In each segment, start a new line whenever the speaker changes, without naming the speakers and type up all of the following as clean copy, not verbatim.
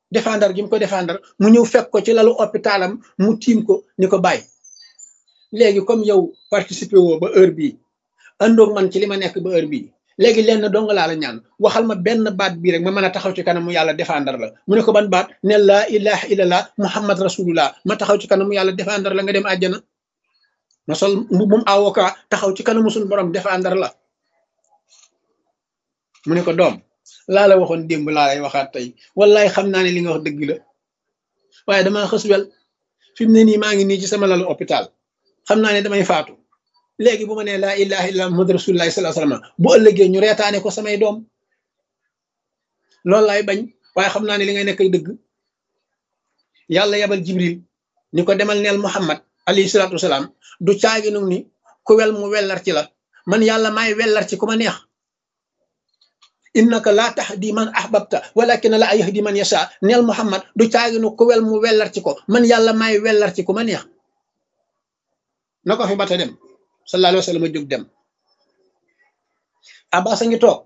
défendre gi mu ko défendre mu ñëw fekk ko ci lalu hôpitalam mu tiim ko ni ko bàyyi léegi comme yow participer woo ba heure bii àndoog man ci li ma nekk ba heure bii léegi lenn dong laa la ñaan waxal ma benn baat bii rek ma mën a taxaw ci kanamu yàlla défendre la mu ne ko ban baat ne laa ilaha illallah muhammad rasulullah ma taxaw ci kanamu yàlla défendre la nga dem àjjana ma sol mbubum avocat taxaw ci kanamu suñu borom défendre la mu ne ko doom laa la waxoon démb laa lay waxaat tey wallaay xam naa ne li nga wax dëgg la waaye damaa xës wel fi mu ne nii maa ngi nii ci sama lalu hôpital xam naa ne damay faatu léegi bu ma nee laa ilaha illallah muhammad rasulullah sallallahu alayhi wasallam bu ëllëgee ñu reetaane ko samay doom loolu laay bañ waaye xam naa ne li ngay nekk dëgg yàlla yabal jibril ni ko demal neel muhammad alayhi salaatu wasalaam du caagi nag ni ku wel mu wellar ci la man yàlla maay wellar ci ku ma neex innaka laa tahdi man ahbabta walakin la yahdi man yasha neel muhammad du caagi nu ku wel mu wellar ci ko man yàlla maay wellar ci ku ma neex na ko fi bata dem sallallahu alayhi wa sallam a jóg dem abbas a ngi toog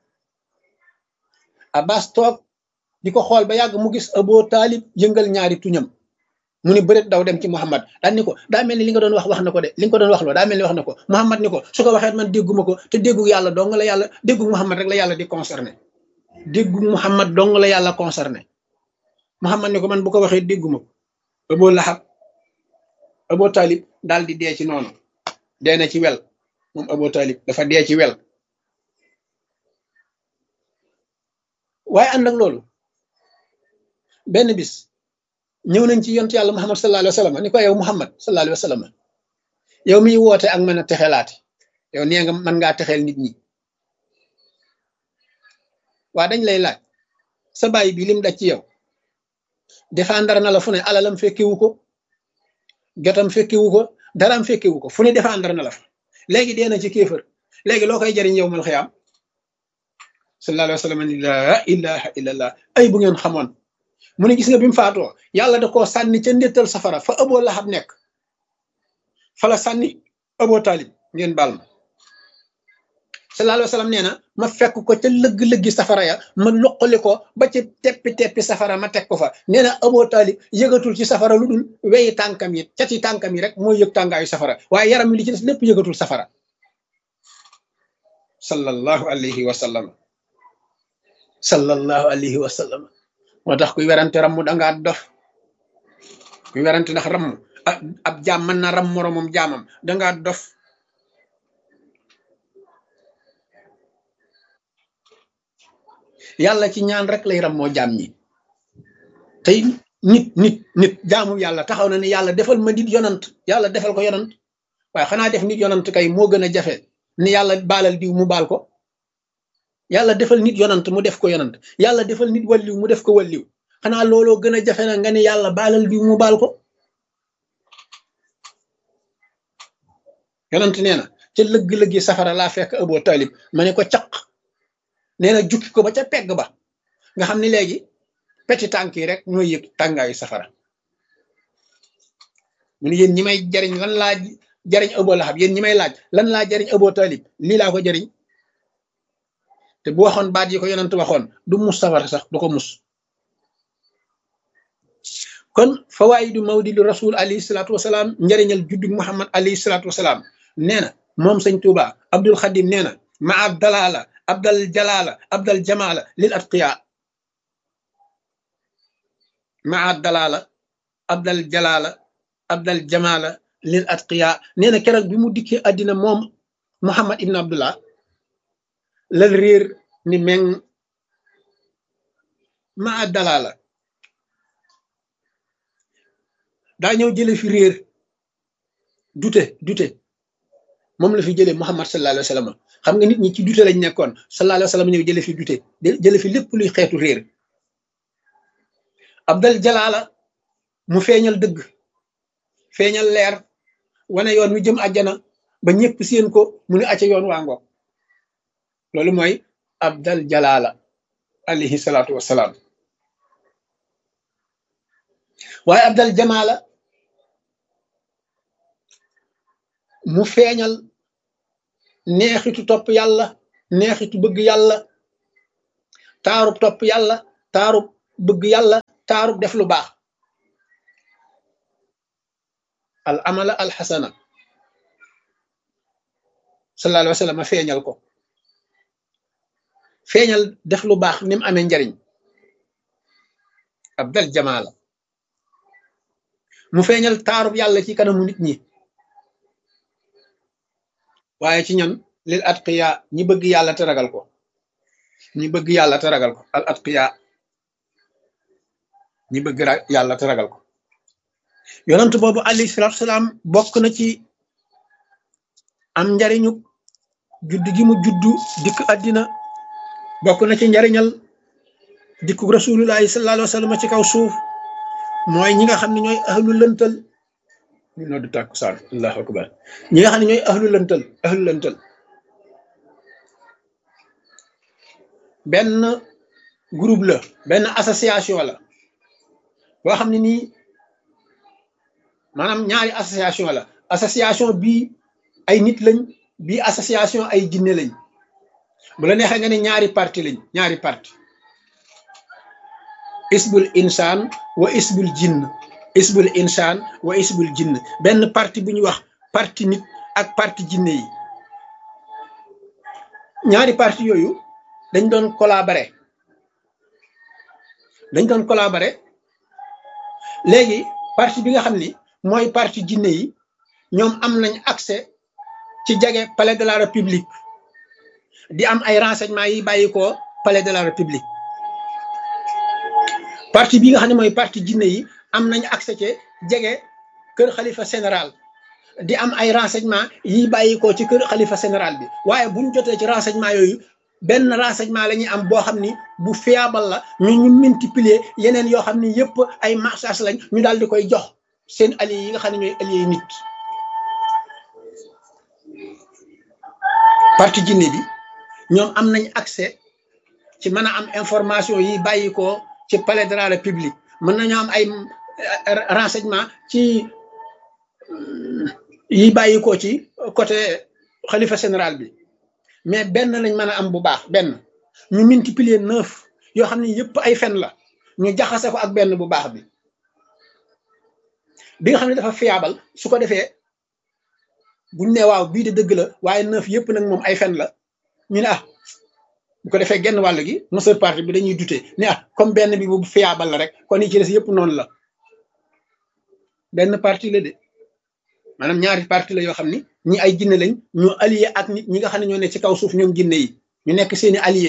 abbas toog di ko xool ba yàgg mu gis Abu Talib yëngal ñaari tuñam mu ni bëreet daw dem ci Muhammad daan ni ko daa mel ni li nga doon wax na ko de li nga ko doon wax loo daa mel ni wax na ko Muhammad ni ko su ko waxee man dégguma ko te déggu yàlla dong la yàlla déggu Muhammad rek la yàlla di concerné déggu Muhammad dong la yàlla concerné Muhammad ni ko man bu ko waxee dégguma ko Abu Lahab Abu Talib daal di dee ci noonu dee na ci wel moom Abu Talib dafa dee ci wel waaye ànd ak loolu benn bis ñëw nañ ci yontu yàlla Muhammad sallallahu alayhi wa sallam ni ko yow Muhammad sallallahu alayhi wa sallam yow miy woote ak mën a texelaate yow nee nga mën ngaa texeel nit ñi waa dañ lay laaj sa baay bi lim daj ci yow défendre na la fu ne alalam fekkewu ko jotam fekkewu ko daraam fekkewu ko fu ne défendre na la fa léegi dee na ci kéefër léegi loo koy jariñ yow mal xiyaam sallallahu alayhi wa sallam ni laa ilaha illallah ay bu ngeen xamoon mu ne gis nga bi mu faatoo yàlla da koo sànni ca ndéttal safara fa Abu Lahab nekk fa la sànni Abu Talib ngeen baal ma sallallahu alayhi wa sallam nee na ma fekk ko ca lëgg-lëggi safara ya ma loqali ko ba ci teppi safara ma teg ko fa nee na Abu Talib yëgatul ci safara lu dul weyi tànkam yi cati tànkam yi rek mooy yëg tàngaayu safara waaye yaram mi li ci des lépp yëgatul safara sallallahu alayhi wa sallam sallallahu alayhi wa sallam moo tax kuy werante ramm dangaa dof kuy werante ndax ramm ab jaam mën na ram moromam jaamam dangaa dof yàlla ci ñaan rek lay ram moo jaam ñi tey nit jaamu yàlla taxaw na ne yàlla defal ma nit yonant yàlla defal ko yonant waaye xanaa def nit yonant kay moo gën a jafe ni yàlla baalal diw mu baal ko yàlla defal nit yonant mu def ko yonant yàlla defal nit walliw mu def ko walliw xanaa looloo gën a jafe na nga ne yàlla baalal diw mu baal ko yonant nee na ca lëgg-lëggi safara laa fekk Abu Talib ma ne ko caq nee na jukki ko ba ca pegg ba nga xam ne léegi peti tànk yi rek ñooy yëg tàngaayu safara mu ne yéen ñi may jariñ lan laa jariñ Abu Lahab yéen ñi may laaj lan laa jariñ Abu Talib lii laa ko jariñ te bu waxoon baat yi ko yonent waxoon du mus safara sax du ko mus kon fawaayidu mawlidu rasul alayhi salaatu wasalaam njariñal juddug Muhammad alayhi salaatu wasalaam nee na moom sëñ Tuuba Abdul Xadim nee na maa dalala abdal jalala abdal jamala lil atqiya maa dalala abdal jalala abdal jamala lil atqiya nee na keroog bi mu dikkee àddina moom Muhammad ibn Abdullah lal réer ni meng maa dalala daa ñëw jële fi réer dute moom la fi jëlee Muhammad sallallahu alayhi wa sallam xam nga nit ñi ci dute lañ nekkoon sallallahu alayhi wa sallam ñëw jële fi dute jële fi lépp luy xeetu réer abdal jalaala mu feeñal dëgg feeñal leer wane yoon wi jëm àjjana ba ñëpp seen ko mu ne acca yoon waa ngoog loolu mooy abdal jalaala alayhi salaatu wassalaam waaye abdal jamaala mu feeñal neexitu topp yàlla neexitu bëgg yàlla taarub topp yàlla taarub bëgg yàlla taarub def lu baax al amala al xasana sallallahu alayhi wa sallam feeñal ko feeñal def lu baax ni mu amee njariñ abdal jamaala mu feeñal taarub yàlla ci kanamu nit ñi waaye ci ñan lil atqiya ñi bëgg yàlla te ragal ko ñi bëgg yàlla te ragal ko al atqiya ñi bëgg yàlla te ragal ko yonent boobu alayhi salaatu salaam bokk na ci am njariñu judd gi mu juddu dikk àddina bokk na ci njariñal dikku rasulullahi sallallahu alayhi wa sallam ci kaw suuf mooy ñi nga xam ne ñooy ahlu lëntal ñu noddu tàkkusaan allahu akbar ñi nga xam ne ñooy ahlu lëntal benn groupe la benn association la boo xam ne nii maanaam ñaari association la association bii ay nit lañ bii association ay jinne lañ bu la neexee nga ne ñaari parti lañ ñaari parti isbul insaan wa isbul jinn isbul insaan wa isbul jinn benn parti bu ñuy wax parti nit ak parti jinne yi ñaari parti yooyu dañ doon collaborer léegi parti bi nga xam ni mooy parti jinne yi ñoom am nañ accès ci jege palais de la république di am ay renseignements yi bàyyi ko palais de la république parti bi nga xam ne mooy parti jinne yi am nañ accès ci jege kër xalifa général di am ay renseignements yi bàyyi ko ci kër xalifa général bi waaye buñ jotee ci renseignement yooyu benn renseignement la ñuy am boo xam ni bu fiable la ñu multiplier yeneen yoo xam ni yëpp ay marchage lañ ñu daal di koy jox seen alliés yi nga xam ne ñooy alliés yi nit parti jinne bi ñoom am nañ accès ci mën a am information yi bàyyi ko ci palais de la république mën nañoo am ay renseignement ci yi bàyyi ko ci côté xalifa général bi mais benn lañ mën a am bu baax benn ñu multiplier 9 yoo xam ne yëpp ay fen la ñu jaxase ko ak benn bu baax bi nga xam ne dafa fiable su ko defee buñ ne waaw bii de dëgg la waaye 9 yëpp nag moom ay fen la ñu ne bu ko defee genn wàll gi monsieur parti bi dañuy dute ne comme benn bi bu fiable la rek kon yi ci des yëpp noonu la benn parti la de maanaam ñaari parti la yoo xam ni ñi ay jinne lañ ñu allié ak nit ñi nga xam ne ñoo ne ci kaw suuf ñoom jinne yi ñu nekk seeni allié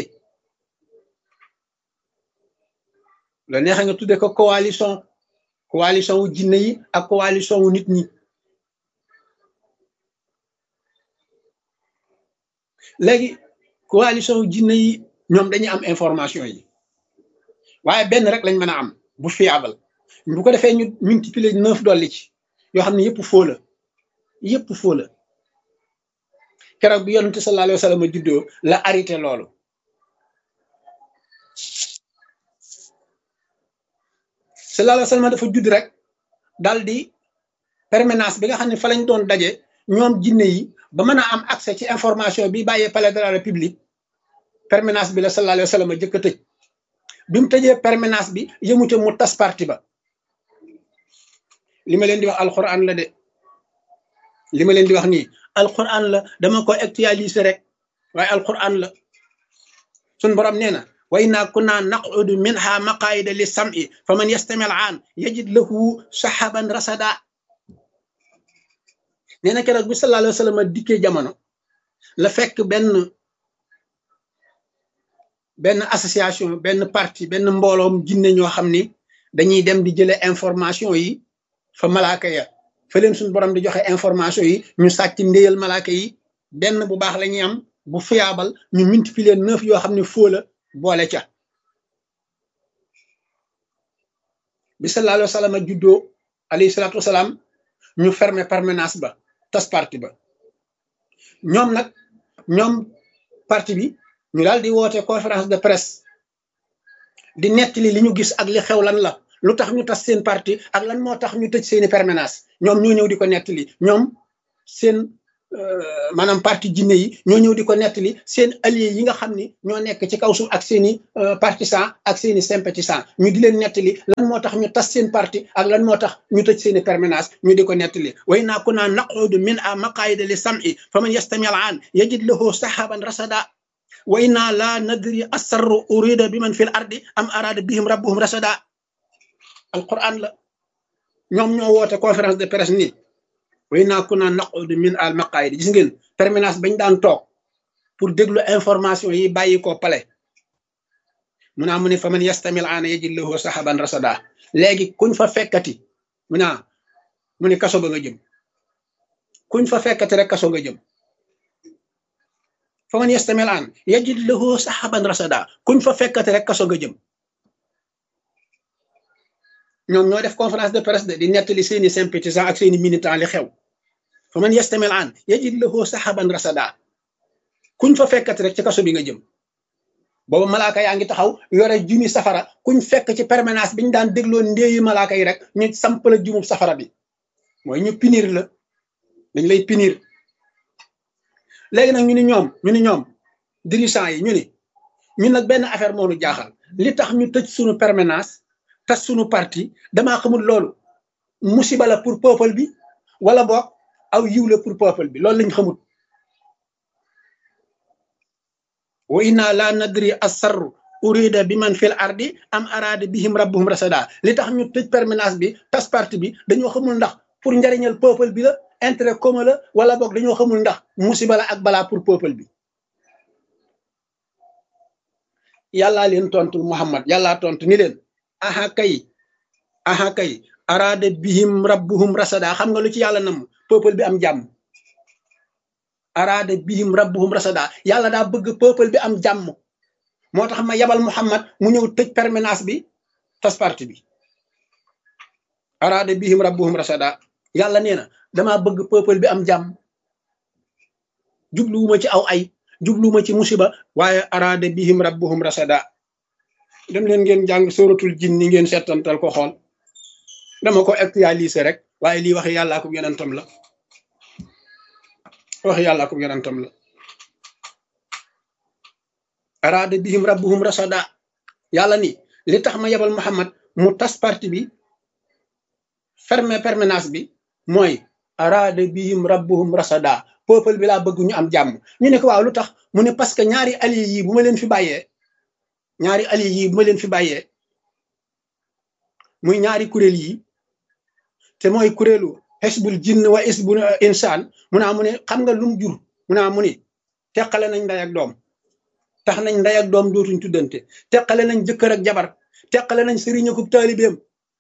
la neexa nga tudde ko coalition wu jinne yi ak coalition wu nit ñi léegi coalition wu jinne yi ñoom dañuy am information yi waaye benn rek lañ mën a am bu fiable bu ko defee ñu multiplier 9 dolli ci yoo xam ne yëpp faux la keroog bi yonente sallallahu alayhi wa sallam juddoo la arrêté loolu sallallahu alayhi wa sallam dafa judd rek daal di permanence bi nga xam ne fa lañ doon daje ñoom jinne yi ba mën a am accès ci information bi bàyyee palais de la république permanence bi la sallallahu alayhi wa sallam jëkk a tëj bi mu tëjee permanence bi yëmute mu tas parti ba li ma leen di wax alquran la de li ma leen di wax nii alquran la dama ko actualiser rek waaye alquran la sun borom nee na wa inna kunna naqudu minha maqaida li sam'i fa man yastami al-aan yajid lahu sahaban rasada nee na keroog bi sallallahu alayhi wa sallam dikkee jamono la fekk benn association benn parti benn mbooloom jinne ñoo xam ni dañuy dem di jële information yi fa malaaka ya fa leen suñu borom di joxe information yi ñu sàcc ndéyal malaaka yi benn bu baax la ñuy am bu fiable ñu multiplier 9 yoo xam ne faux la boole ca bi sallallahu alayhi wa sallam juddoo alayhi salaatu wasalaam ñu fermer permanence ba tas parti ba ñoom parti bi ñu daal di woote conférence de presse di nettali li ñu gis ak li xew lan la lu tax ñu tas seen parti ak lan moo tax ñu tëj seeni permanence ñoom ñoo ñëw di ko nettali ñoom seen maanaam parti jinne yi ñoo ñëw di ko nettali seen alliés yi nga xam ni ñoo nekk ci kaw suuf ak seen i partisans ak seen i sympathisants ñu di leen nettali lan moo tax ñu tas seen parti ak lan moo tax ñu tëj seen i permanence ñu di ko nettali way naa ku naa naqudu min a maqaayida li sam'i fa man yastami al aan yajid lahu sahaban rasada wa inna la nadri asarru urida bi man fi l ardi am arada bihim rabbuhum rasada alquran la ñoom ñoo woote conférence de presse nii way naa ku naa naqudu min al maqaayida gis ngeen permanence bañ daan toog pour déglu information yi bàyyi ko pale mu naa mu ne fa man yastamil aana yajid lahu sahaban rasada léegi kuñ fa fekkati mu ne kaso ba nga jëm kuñ fa fekkati rek kaso nga jëm fa man yastamil aan yajid lahu sahaban rasada kuñ fa fekkati rek kaso nga jëm ñoom ñoo def conférence de presse de di nettali seeni sympathisants ak seeni militants li xew fa man yastamil aan yajid lahu sahaban rasada kuñ fa fekkati rek ci kaso bi nga jëm boobu malaaka yaa ngi taxaw yore jumi safara kuñ fekk ci permanence bi ñu daan dégloo ndéeyi malaaka yi rek ñu samp la jumub safara bi mooy ñu punir la dañ lay punir léegi nag ñu ni ñoom dirigeants yi ñun nag benn affaire moo nu jaaxal li tax ñu tëj sunu permanence tas sunu parti damaa xamul loolu musiba la pour peuple bi wala boog aw yiw la pour peuple bi loolu lañ xamul wa inna la nadri asarru urida bi man fil ardi am arada bihim rabbuhum rasada li tax ñu tëj permanence bi tas parti bi dañoo xamul ndax pour njariñal peuple bi la intérêt commun la wala boog dañoo xamul ndax musiba la ak balaa pour peuple bi yàllaa leen tontul Muhammad yàllaa tontu ni leen aha kay arada bihim rabbuhum rasada xam nga lu ci yàlla nam peuple bi am jàmm arada bihim rabbuhum rasada yàlla daa bëgg peuple bi am jàmm moo tax ma yabal Muhammad mu ñëw tëj permanence bi tas parti bi arada bihim rabbuhum rasada yàlla nee na damaa bëgg peuple bi am jàmm jubluwuma ci aw ay jubluwuma ci musiba waaye arada bihim rabbuhum rasada dem leen ngeen jàng suratul jinni ngeen settantal ko xool dama ko actualiser rek waaye lii wax yàllaa ko yonentam la wax yàllaa ko yonentam la arada bihim rabbuhum rasada yàlla ni li tax ma yebal Muhammad mu tas parti bi fermer permanence bi mooy arada bihim rabbuhum rasada peuple bi laa bëgg ñu am jàmm ñu ne ko waaw lu tax mu ne parce que ñaari alliés yi bu ma leen fi bàyyee muy ñaari kuréel yi te mooy kuréelu xisbul jinn wa xisbul insaan mu ne xam nga lum jur mu ne teqale nañ ndey ak doom tax nañ ndey ak doom dootuñ tuddante teqale nañ jëkkër ak jabar teqale nañ sëriñ ak taalibeem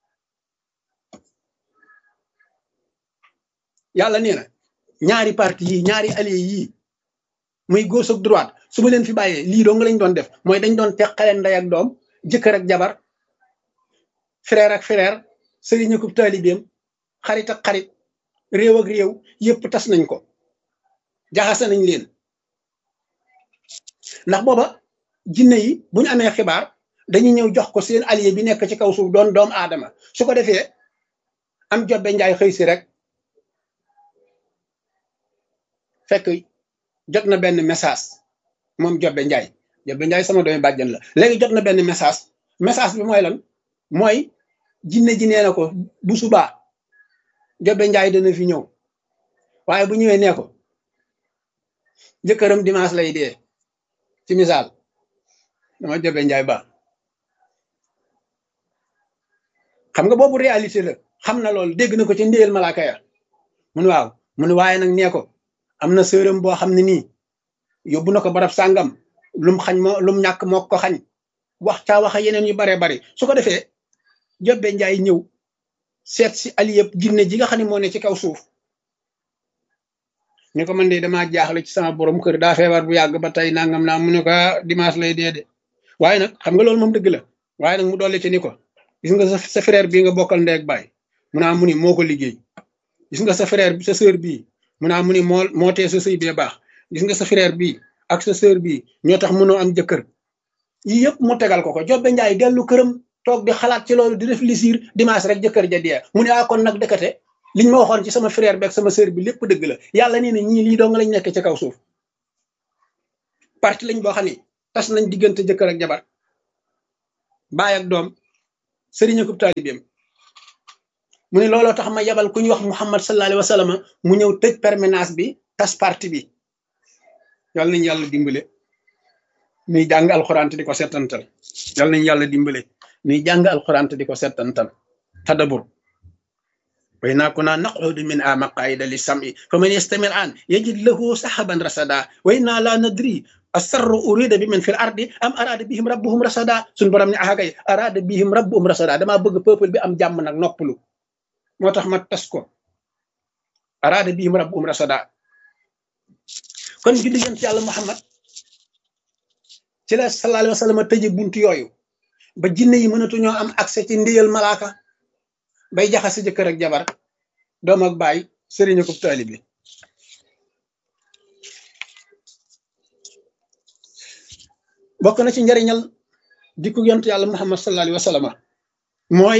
yàlla nee na ñaari parti yi ñaari alliés yii muy gauche ak droite su ma leen fi bàyyee lii doo nga lañ doon def mooy dañ doon teqale ndey ak doom jëkkër ak jabar frère ak frère sëriñ ak taalibeem xarit ak xarit réew ak réew yëpp tas nañ ko jaxase nañ leen ndax booba jinne yi bu ñu amee xibaar dañuy ñëw jox ko seen allié bi nekk ci kaw suuf doon doomu aadama su ko defee am jobbe njaay xëy si rek fekk jot na benn message moom jobbe njaay sama doomi bàjjan la léegi jot na benn message bi mooy lan mooy jinne ji nee na ko bu subaa jobbe njaay dana fi ñëw waaye bu ñëwee nee ko jëkkëram dimanche lay dee ci misaal dama jobbe njaay ba xam nga boobu réalité la xam na loolu dégg na ko ci ndéyal malaaka ya mun waaw mun waaye nag nee ko am na sërëm boo xam ne nii yóbbu na ko barab sàngam lum xañ lum ñàkk moo ko xañ waxa yeneen yu baree bari su ko defee jobbe njaay ñëw seet si aliyëb jinne ji nga xam ne moo ne ci kaw suuf ne ko man de damaa jaaxle ci sama borom kër daa feebar bu yàgg ba tey nangam naa mu ne ko dimanche lay dee de waaye nag xam nga loolu moom dëgg la waaye nag mu dolli ci ni ko gis nga sa frère bii nga bokkal ndey ak baay mu ni moo ko liggéey gis nga sa frère sa sœur bii mu ni moo tee sa sëy bee baax gis nga sa frère bii ak sa sœur bii ñoo tax mënoo am jëkkër yii yëpp mu tegal ko jobbe njaay dellu këram toog di xalaat ci loolu di réfléchir dimanche rek jëkkër ja dee mu ne kon nag dëkkate liñ ma waxoon ci sama frère beeg sama sœur bi lépp dëgg la yàlla nee na ñii lii dong lañ nekk ci kaw suuf parti lañ boo xam ne tas nañ diggante jëkkër ak jabar baay ak doom sëriñ ak taalibeem mu ne looloo tax ma yabal ku ñu wax Muhammad sallallahu alayhi wa sallam mu ñëw tëj permanence bi tas parti bi yàlla nañu yàlla dimbale nuy jàng alxuraan te di ko settantal yàlla nañu yàlla dimbale nuy jàng alxuraan te di ko settantal tadabur wa inna kunna naqudu minha maqaida li sam'i fa man yastami an yajid lahu sahaban rasada wa inna la nadri asarru urida bi man fil ardi am arada bihim rabbuhum rasada suñ borom ne axakay arada bihim rabbuhum rasada damaa bëgg peuple bi am jàmm nag noppalu moo tax ma tas ko arada bihim rabbuhum rasada kon julli yonent yàlla Muhammad ci la sallallahu alayhi wa sallam tëje buntu yooyu ba jinne yi mënatu ñoo am accès ci ndéyal malaaka bay jaxase jëkkër ak jabar doom ak baay sëriñ ak taalibe bokk na ci njariñal dikku yonent yàlla Muhammad sallallahu alayhi wa sallam mooy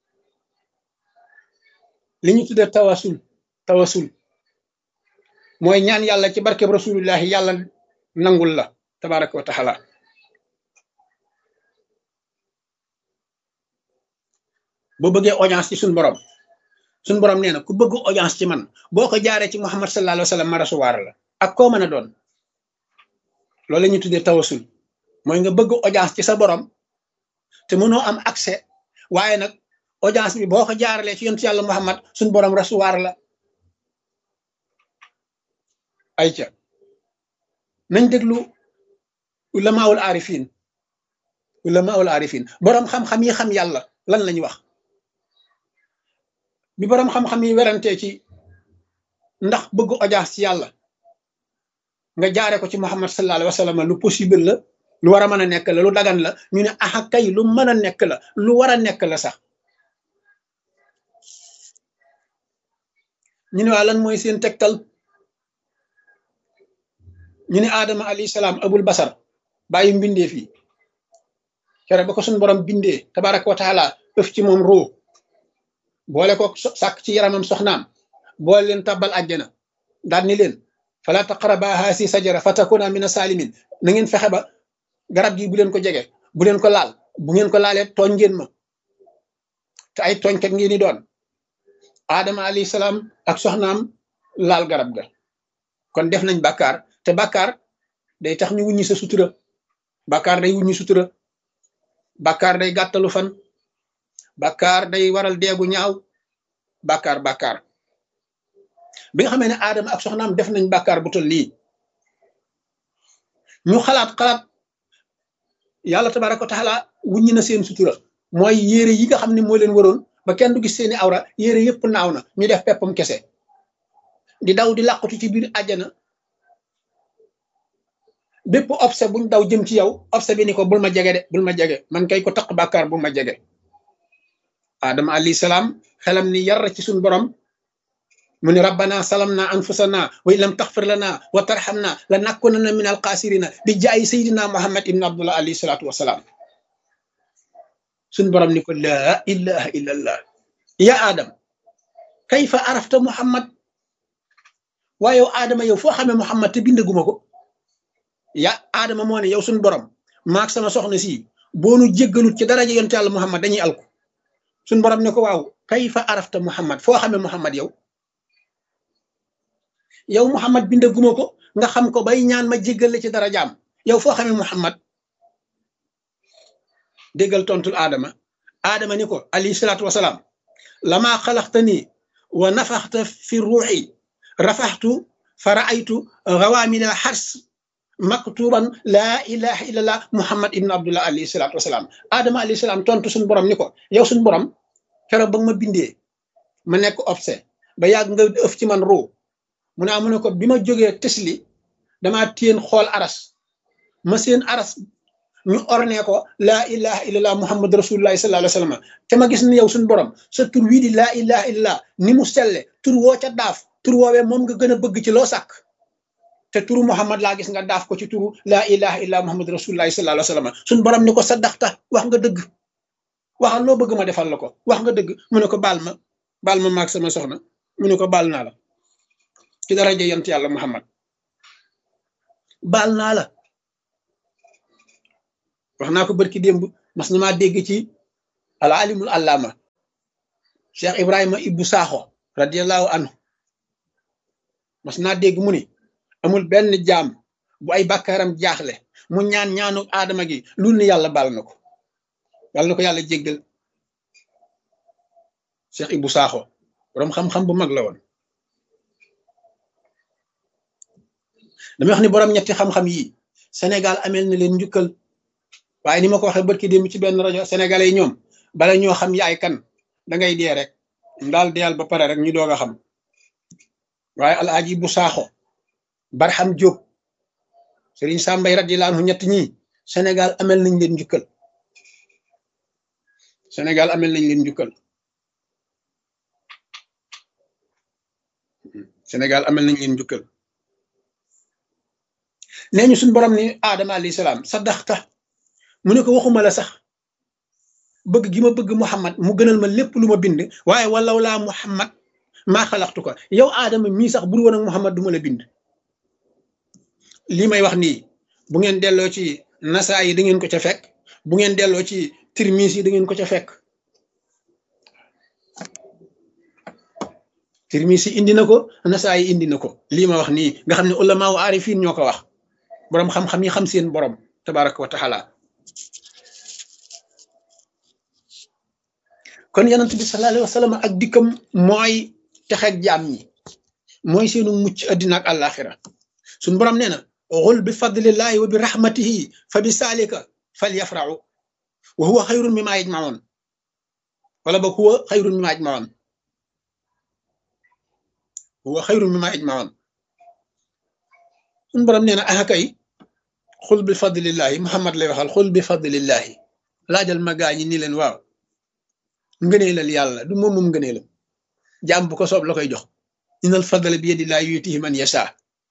li ñu tuddee tawasul mooy ñaan yàlla ci barkeb rasulullahi yàlla nangul la tabaraka wa taala boo bëggee audience ci suñ borom nee na ku bëgg audience ci man boo ko jaaree ci Muhammad sallallahu alayhi wa sallam ma rasuwaar la ak koo mën a doon loolu la ñuy tuddee tawasul mooy nga bëgg audience ci sa borom te mënoo am accès waaye nag audience bi boo ko jaaralee ci yonent yàlla Muhammad suñ borom rasuwaar la ayca nañ déglu ulamaul arifin boroom xam-xam yi xam yàlla lan lañ wax bi boroom xam-xam yi werantee ci ndax bëgg audience ci yàlla nga jaare ko ci Muhammad sallallahu alayhi wa sallam lu possible la lu war a mën a nekk la lu dagan la ñu ne aha kay lu mën a nekk la lu war a nekk la sax ñu ne waa lan mooy seen tegtal ñu ne Adama alayhi salaam abul basar bàyyi mbindee fii kere ba ko suñ borom bindee tabaraka wa taala ëf ci moom ruu boole ko sàkk ci yaramam soxnaam boole leen tabbal àjjana daal ni leen fala taqraba haasi sajara fatakuna mina salimin na ngeen fexe ba garab gi bu leen ko jege bu leen ko laal bu ngeen ko laalee tooñ ngeen ma te ay tooñkat ngeen ni doon Adama alayhi salaam ak soxnaam laal garab ga kon def nañ bàkkaar te bàkkaar day tax ñu wuññi sa sutura bàkkaar day wuññi sutura bàkkaar day gàttalu fan bàkkaar day waral deegu ñaaw bàkkaar bi nga xamee ne Adama ak soxnaam def nañ bàkkaar bu tol lii ñu xalaat yàlla tabaraka wa taala wuññi na seen sutura mooy yére yi nga xam ne moo leen waroon ba kenn du gis seeni awra yére yëpp naaw na ñu def peppam kese di daw di làqutu ci biir àjjana bépp obse buñ daw jëm ci yow obse bi ni ko bul ma jege de bul ma jege man kay ko taq bàkkaar bul ma jege Adama alayhi salaam xelam ni yar ci suñ borom mu ni rabbana salamna anfusana wa in lam taxfir lana wa tarhamna la nakunanna min alxaasirina bi jaay sayidina Muhammad ibn Abdullah alayhi salaatu wasalaam suñ borom ni ko laa ilaha illa allah ya adam kayfa arafta Muhammad waaye yow Adama yow foo xamee Muhammad te bindaguma ko ya Adama moo ne yow suñ borom maak sama soxna si boonu jéggalut ci daraja yonte yàlla Muhammad dañuy alku suñ borom ne ko waaw kayfa arafta Muhammad foo xamee Muhammad yow Muhammad bindaguma ko nga xam ko bay ñaan ma jéggal la ci darajaam yow foo xamee Muhammad déggal tontul Adama ni ko alayhi salaatu wasalaam lama xalaqtani wa nafaxta fi ruuxi rafaxtu fa raaytu gawaamina xars maktuban laa ilaha illallah Muhammad ibn Abdullah alayhi salaatu wasalaam Adama alayhi salaam tontu suñu borom ni ko yow suñu borom keroog ba nga ma bindee ma nekk obse ba yàgg nga ëf ci man ruu mu ne ko bi ma jógee tesli damaa téen xool aras ma seen aras ñu orné ko laa ilaha illallah Muhammad rasulullahi sallallahu alayhi wa sallam te ma gis ni yow suñu borom sa tur wii di laa ilaha illallah ni mu selle tur woo ca daaf tur woowee moom nga gën a bëgg ci loo sàkk te turu Muhammad laa gis nga daaf ko ci turu laa ilaha illallah Muhammad rasulullahi sallallahu alayhi wa sallam suñu borom ni ko saddaxta wax nga dëgg waxal loo bëgg ma defal la ko wax nga dëgg mu ne ko baal ma maag sama soxna mu ne ko baal naa la ci daraja yant yàlla Muhammad baal naa la. wax naa ko barki démb mas na maa dégg ci al alimul allama Cheikh Ibrahima Ibou Sakho radiallahu anhu mas naa dégg mu ni amul benn jaam bu ay bàkkaaram jaaxle mu ñaan ñaanu aadama gi lu ni yàlla baal na ko yàlla jéggal. Cheikh Ibou Sakho borom xam-xam bu mag la woon. damay wax ni borom ñetti xam-xam yi Sénégal amel na leen njukkal waaye ni ma ko waxee barki démb ci benn rajo sénégalais yi ñoom bala ñoo xam yaay kan da ngay dee rek daal deyal ba pare rek ñu doog a xam waaye alaaji Ibou Sakho Barham Diop Serigne Sambay radiyallahu anhu ñett ñi Sénégal amel nañ leen njukkal. Sénégal amel nañ leen njukkal. Sénégal amel nañ leen njukkal. nee ñu suñu borom ni Adama alayhi salaam saddaxta mu ne ko waxuma la sax bëgg gi ma bëgg Muhammad mu gënal ma lépp lu ma bind waaye walaw laa Muhammad maa xalaxtu ko yow Adama mii sax bur woon ak Muhammad du ma la bind. lii may wax nii bu ngeen delloo ci nasaa yi da ngeen ko ca fekk bu ngeen delloo ci Tirmis yi da ngeen ko ca fekk. Tirmis yi indi na ko nasaa yi indi na ko lii ma wax nii nga xam ne ulama wa aarifin ñoo ko wax borom xam-xam yi xam seen borom tabaraka wa taala. kon yonent bi sallallahu alayhi wa sallam ak dikkam mooy texeeg jaam ñi mooy seenu mucc addina ak àllaaxira suñ borom nee na xul bi fadlillahi wa bi rahmatihi fa bi saalika fal yafrahu wa huwa xayrun mimma yajmaun wala ba huwa xayrun mimma yajmaun huwa xayrun mimma yajmaun suñ borom nee na ah kay xul bi fadlillahi Muhammad lay waxal xul bi fadlillahi laajal ma gaañi ni leen waaw ngëneelal yàlla du moom ngëneelam jaam bu ko soob la koy jox innal fadla bi yadillahi yutihi man yasha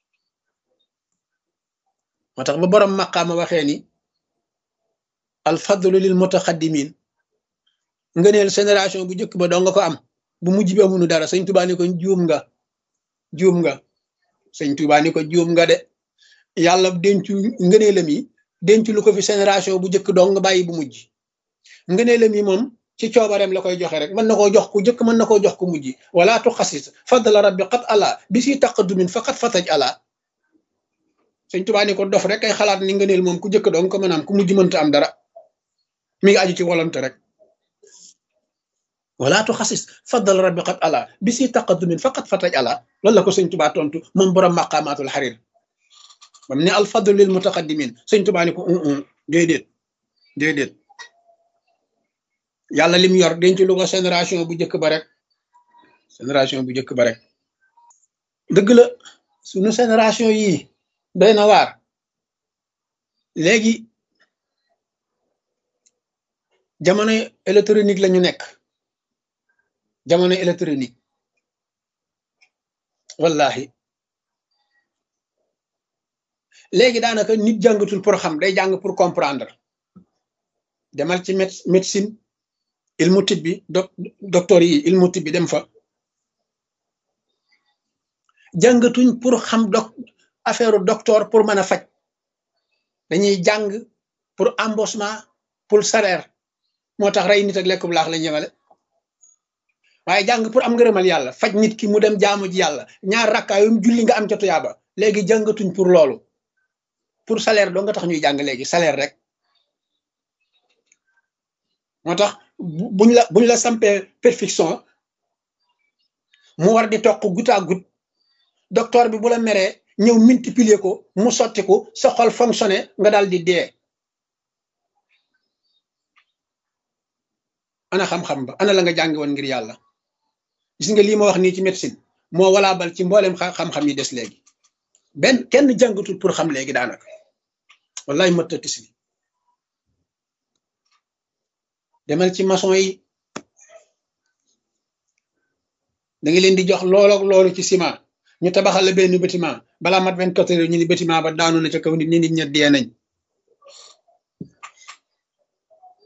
moo tax ba borom maqaama waxee ni al fadlu lil mutaqaddimin ngëneel génération bu njëkk ba doo nga ko am bu mujj bi amunu dara sëñ Tuubaa ni ko juum nga sëñ Tuubaa ni ko juum nga de yàlla dencu ngëneelam yi dencu lu ko fi génération bu njëkk doo nga bàyyi bu mujj ngëneelam yi moom ci coobareem la koy joxe rek mën na koo jox ku jëkk mën na koo jox ku mujj wala tuxasis fadla rabbi qad ala bi si taqaddumin faqat fataj ala sëñ Tuubaa ni ko dof rek ay xalaat ni ngëneel moom ku jëkk doon ko mën a am ku mujj mënta am dara mi ngi aju ci volonté rek wala tuxasis fadla rabbi qad ala bi si taqaddumin faqat fataj ala loolu la ko sëñ Tuubaa tontu moom borom maqaamaatul xarir bam ne al fadlu lil mutaqaddimin sëñ Tuubaa ni ko déedéet yàlla lim yor denc lu ko génération bu njëkk ba rek dëgg la suñu génération yii doy na waar léegi jamono électronique la ñu nekk jamono électronique wallahi léegi daanaka nit jàngatul pour xam day jàng pour comprendre demal ci médecine ilmu tibbi docteur yi ilmu tibbi dem fa jàngatuñ pour xam affaire docteur pour mën a faj dañuy jàng pour embauchement pour salaire moo tax rey nit ak lekk bu laax lañ yemale waaye jàng pour am ngërëmal yàlla faj nit ki mu dem jaamu ji yàlla ñaar rakkaayum julli nga am ca tuyaaba léegi jàngatuñ pour loolu pour salaire doo nga tax ñuy jàng léegi salaire rek moo tax buñ la sampee perfection mu war di toq goutte à goutte docteur bi bu la meree ñëw multiplier ko mu sotti ko sa xol fonctionné nga daal di dee ana xam-xam ba ana la nga jàngi woon ngir yàlla gis nga lii ma wax nii ci médecine moo walaabal ci mboolem xam-xam yi des léegi kenn jàngatul pour xam léegi daanaka wallaay mëttatis bi demal ci maçon yi da nga leen di jox loolu ci ciment ñu tabaxal la benn bâtiment balaa mat 24 heures ñu ni bâtiment ba daanu na ca kaw nit ña dee nañ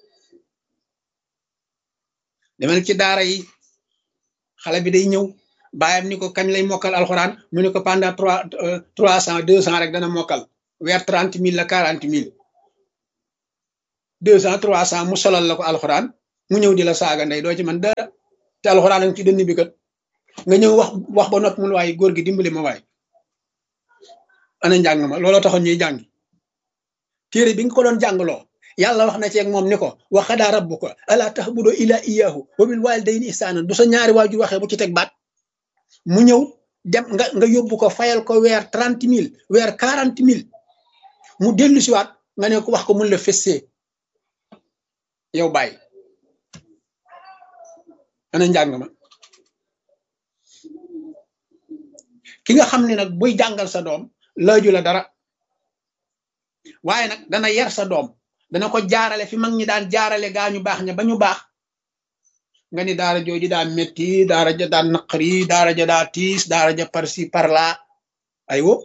demal ci daara yi xale bi day ñëw baayam ni ko kañ lay mokkal alxuraan mu ne ko pendant 300 200 rek dana mokkal weer 30 000 la 40 000 200 300 mu solal la ko alxuraan mu ñëw di la saaga ndey doo ci man dara te alxuraan a ngi ci dënn bi kat nga ñëw wax ba noppi mun waaye góor gi dimbali ma waay ana njàng ma looloo taxoon ñuy jàngi téere bi nga ko doon jàngloo yàlla wax na ci ak moom ni ko wa qadaa rabbuka alaa ta'budu illaa iyyaahu wa bil waalidayni ihsaanan bu sa ñaari waajur waxee bu ci teg baat mu ñëw dem nga yóbbu ko fayal ko weer 30 000 weer 40 000 mu dellu siwaat nga ne ko wax ko mun la fessee yow bàyyi ana njàng ma ki nga xam ne nag buy jàngal sa doom laaju la dara waaye nag dana yar sa doom dana ko jaarale fi mag ñi daan jaarale gaa ñu baax ña ba ñu baax nga ni daara jooju daa metti daara ja daa naqari daara ja daa tiis daara ja par ci par là aywo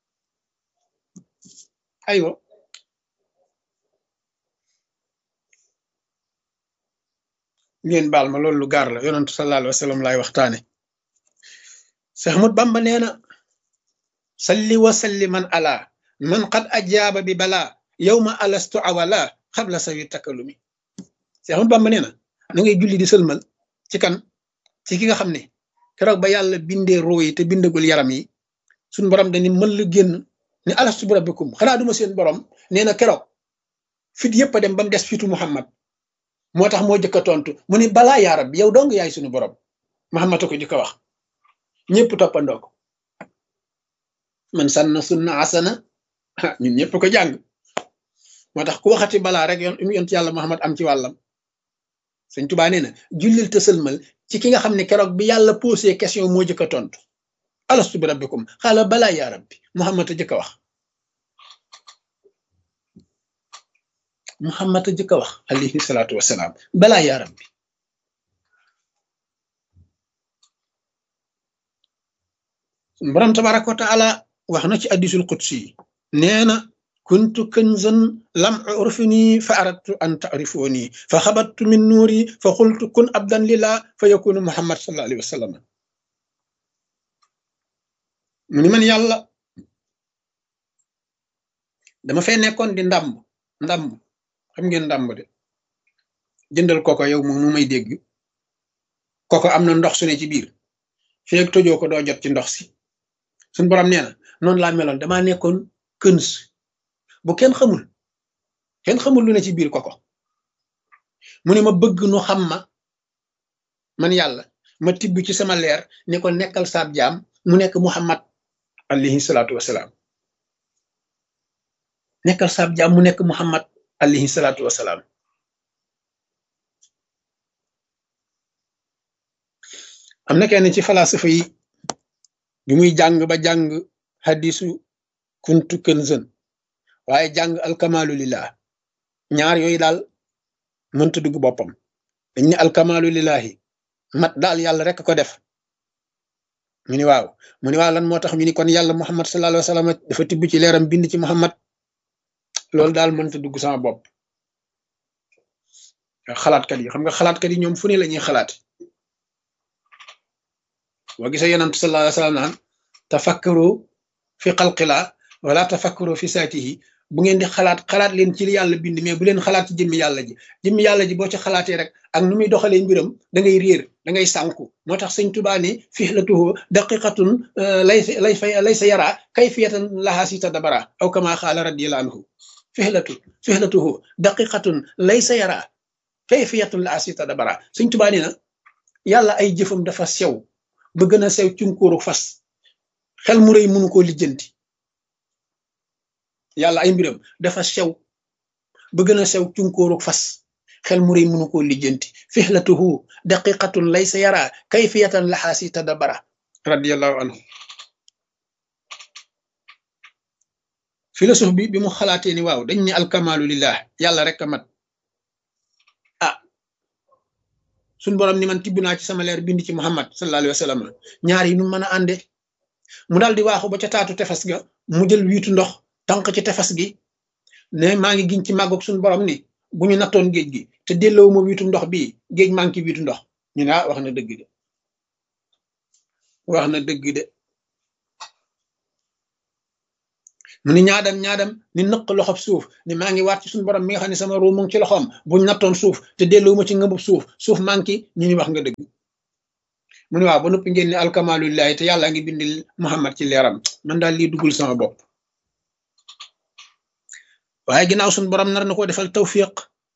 ngeen baal ma loolu lu gaar la yonentu sallallahu alayhi wa sallam laay waxtaane Seex Ahmadu Bamba nee na salli wa salli man ala man qad ajaaba bi balaa yawma alastu awala xabla sawi takalumi Seex Ahmadu Bamba nee na ngay julli di sëlmal ci kan ci ki nga xam ne keroog ba yàlla bindee roo yi te bindagul yaram yi suñ borom dañu mën la génn ne alastu bi rabbikum xanaa duma seen borom nee na keroog fit yëpp a dem ba mu des fitu Muhammad moo tax moo jëkk a tontu mu ni balaa yaa rabbi yow dong yaay suñu borom Muhammad ko jëkk a wax ñëpp toppandoo ko man sanna sunna asana ñun ñëpp ko jàng moo tax ku waxati balaa rek yont yàlla Muhammad am ci wàllam Sëñ Tuubaa nee na jullil te sëlmal ci ki nga xam ne keroog bi yàlla posé question moo jëkk a tontu alastu bi rabbikum xaala balaa yaa rabbi Muhammad a jëkk a wax Muhammad a jëkk a wax alayhi salaatu wasalaam balaa yaa rabbi borom tabaraka wa taala wax na ci hadiisul qudsi nee na kuntu kanzan lam urfini fa aradtu an ta'rifuni fa xabattu min nuuri fa qultu kun abdan lillah fa yakunu Muhammad sallallahu alayhi wa sallam mu ni man yàlla dama fay nekkoon di ndàmb xam ngeen ndàmb de jëndal koko yow moom mu may dégg koko am na ndox su ne ci biir feeg tojoo ko doo jot ci ndox si suñ borom nee na noonu laa meloon damaa nekkoon këns bu kenn xamul lu ne ci biir koko mu ne ma bëgg nu xam ma man yàlla ma tibb ci sama leer ne ko nekkal saab jaam mu nekk Muhammad alayhi salaatu wasalaam nekkal saab jaam mu nekk Muhammad alayhi salaatu wasalaam am na kenn ci falasifa yi bi muy jàng ba jàng hadisu kuntu kanzan waaye jàng alkamalu lillah ñaar yooyu daal mënta dugg boppam dañ ne alkamalu lillahi mat daal yàlla rek ko def mu ni waaw lan moo tax ñu ni kon yàlla Muhammad sallallahu alayhi wa sallam dafa tibb ci leeram bind ci Muhammad loolu daal mënta dugg sama bopp xalaatkat yi xam nga xalaatkat yi ñoom fu ne la ñuy xalaat boo gisee yonent sallallahu alayhi wa sallam naan tafakkaru fi xalqilaa wala tafakkaru fi saatihi bu ngeen di xalaat leen ci li yàlla bind mais bu leen xalaat ci jëmmi yàlla ji boo ci xalaatee rek ak nu muy doxalee mbiram da ngay réer da ngay sànku moo tax sëñ Tuubaa ne fihlatuhu daqiqatun laysa yara kayfiyatan laha si tadabara aw kama xaala radiyallahu anhu fihlatuhu daqiqatun laysa yara kayfiyatan laha si tadabara sëñ Tuubaa ne na yàlla ay jëfam dafa sew ba gën a sew cunkóoru fas xel mu rëy mënu koo lijjanti yàlla ay mbiram dafa sew ba gën a sew cunkóoru fas xel mu rëy mënu koo lijjanti fihlatuhu daqiqatun laysa yara kayfiyatan laha si tadabara radiyallahu anhu philosophe bi mu xalaatee ni waaw dañ ne alkamalu lillah yàlla rek a mat suñ borom ni man tibb naa ci sama leer bind ci Muhammad sallallahu alayhi wa sallam ñaar yi nu mën a ànde mu daal di waaxu ba ca taatu tefes ga mu jël wiitu ndox tànk ci tefes gi ne maa ngi giñ ci màggoog suñ borom ni bu ñu nattoon géej gi te delloo ma wiitu ndox bii géej maa ngi ci wiitu ndox ñu ne wax na dëgg de wax na dëgg de mu ni ñaadam ni nëq loxob suuf ni maa ngi waat ci suñu borom mi nga xam ne sama ruu mu ngi ci loxoom buñ nattoon suuf te delluwuma ci ngëbub suuf manqué ñu ni wax nga dëgg mu ni waaw ba noppi ngeen ni alkamalulillahi te yàlla ngi bindil Muhammad ci leeram man daal lii duggul sama bopp waaye ginnaaw suñu borom nar na ko defal tawfiq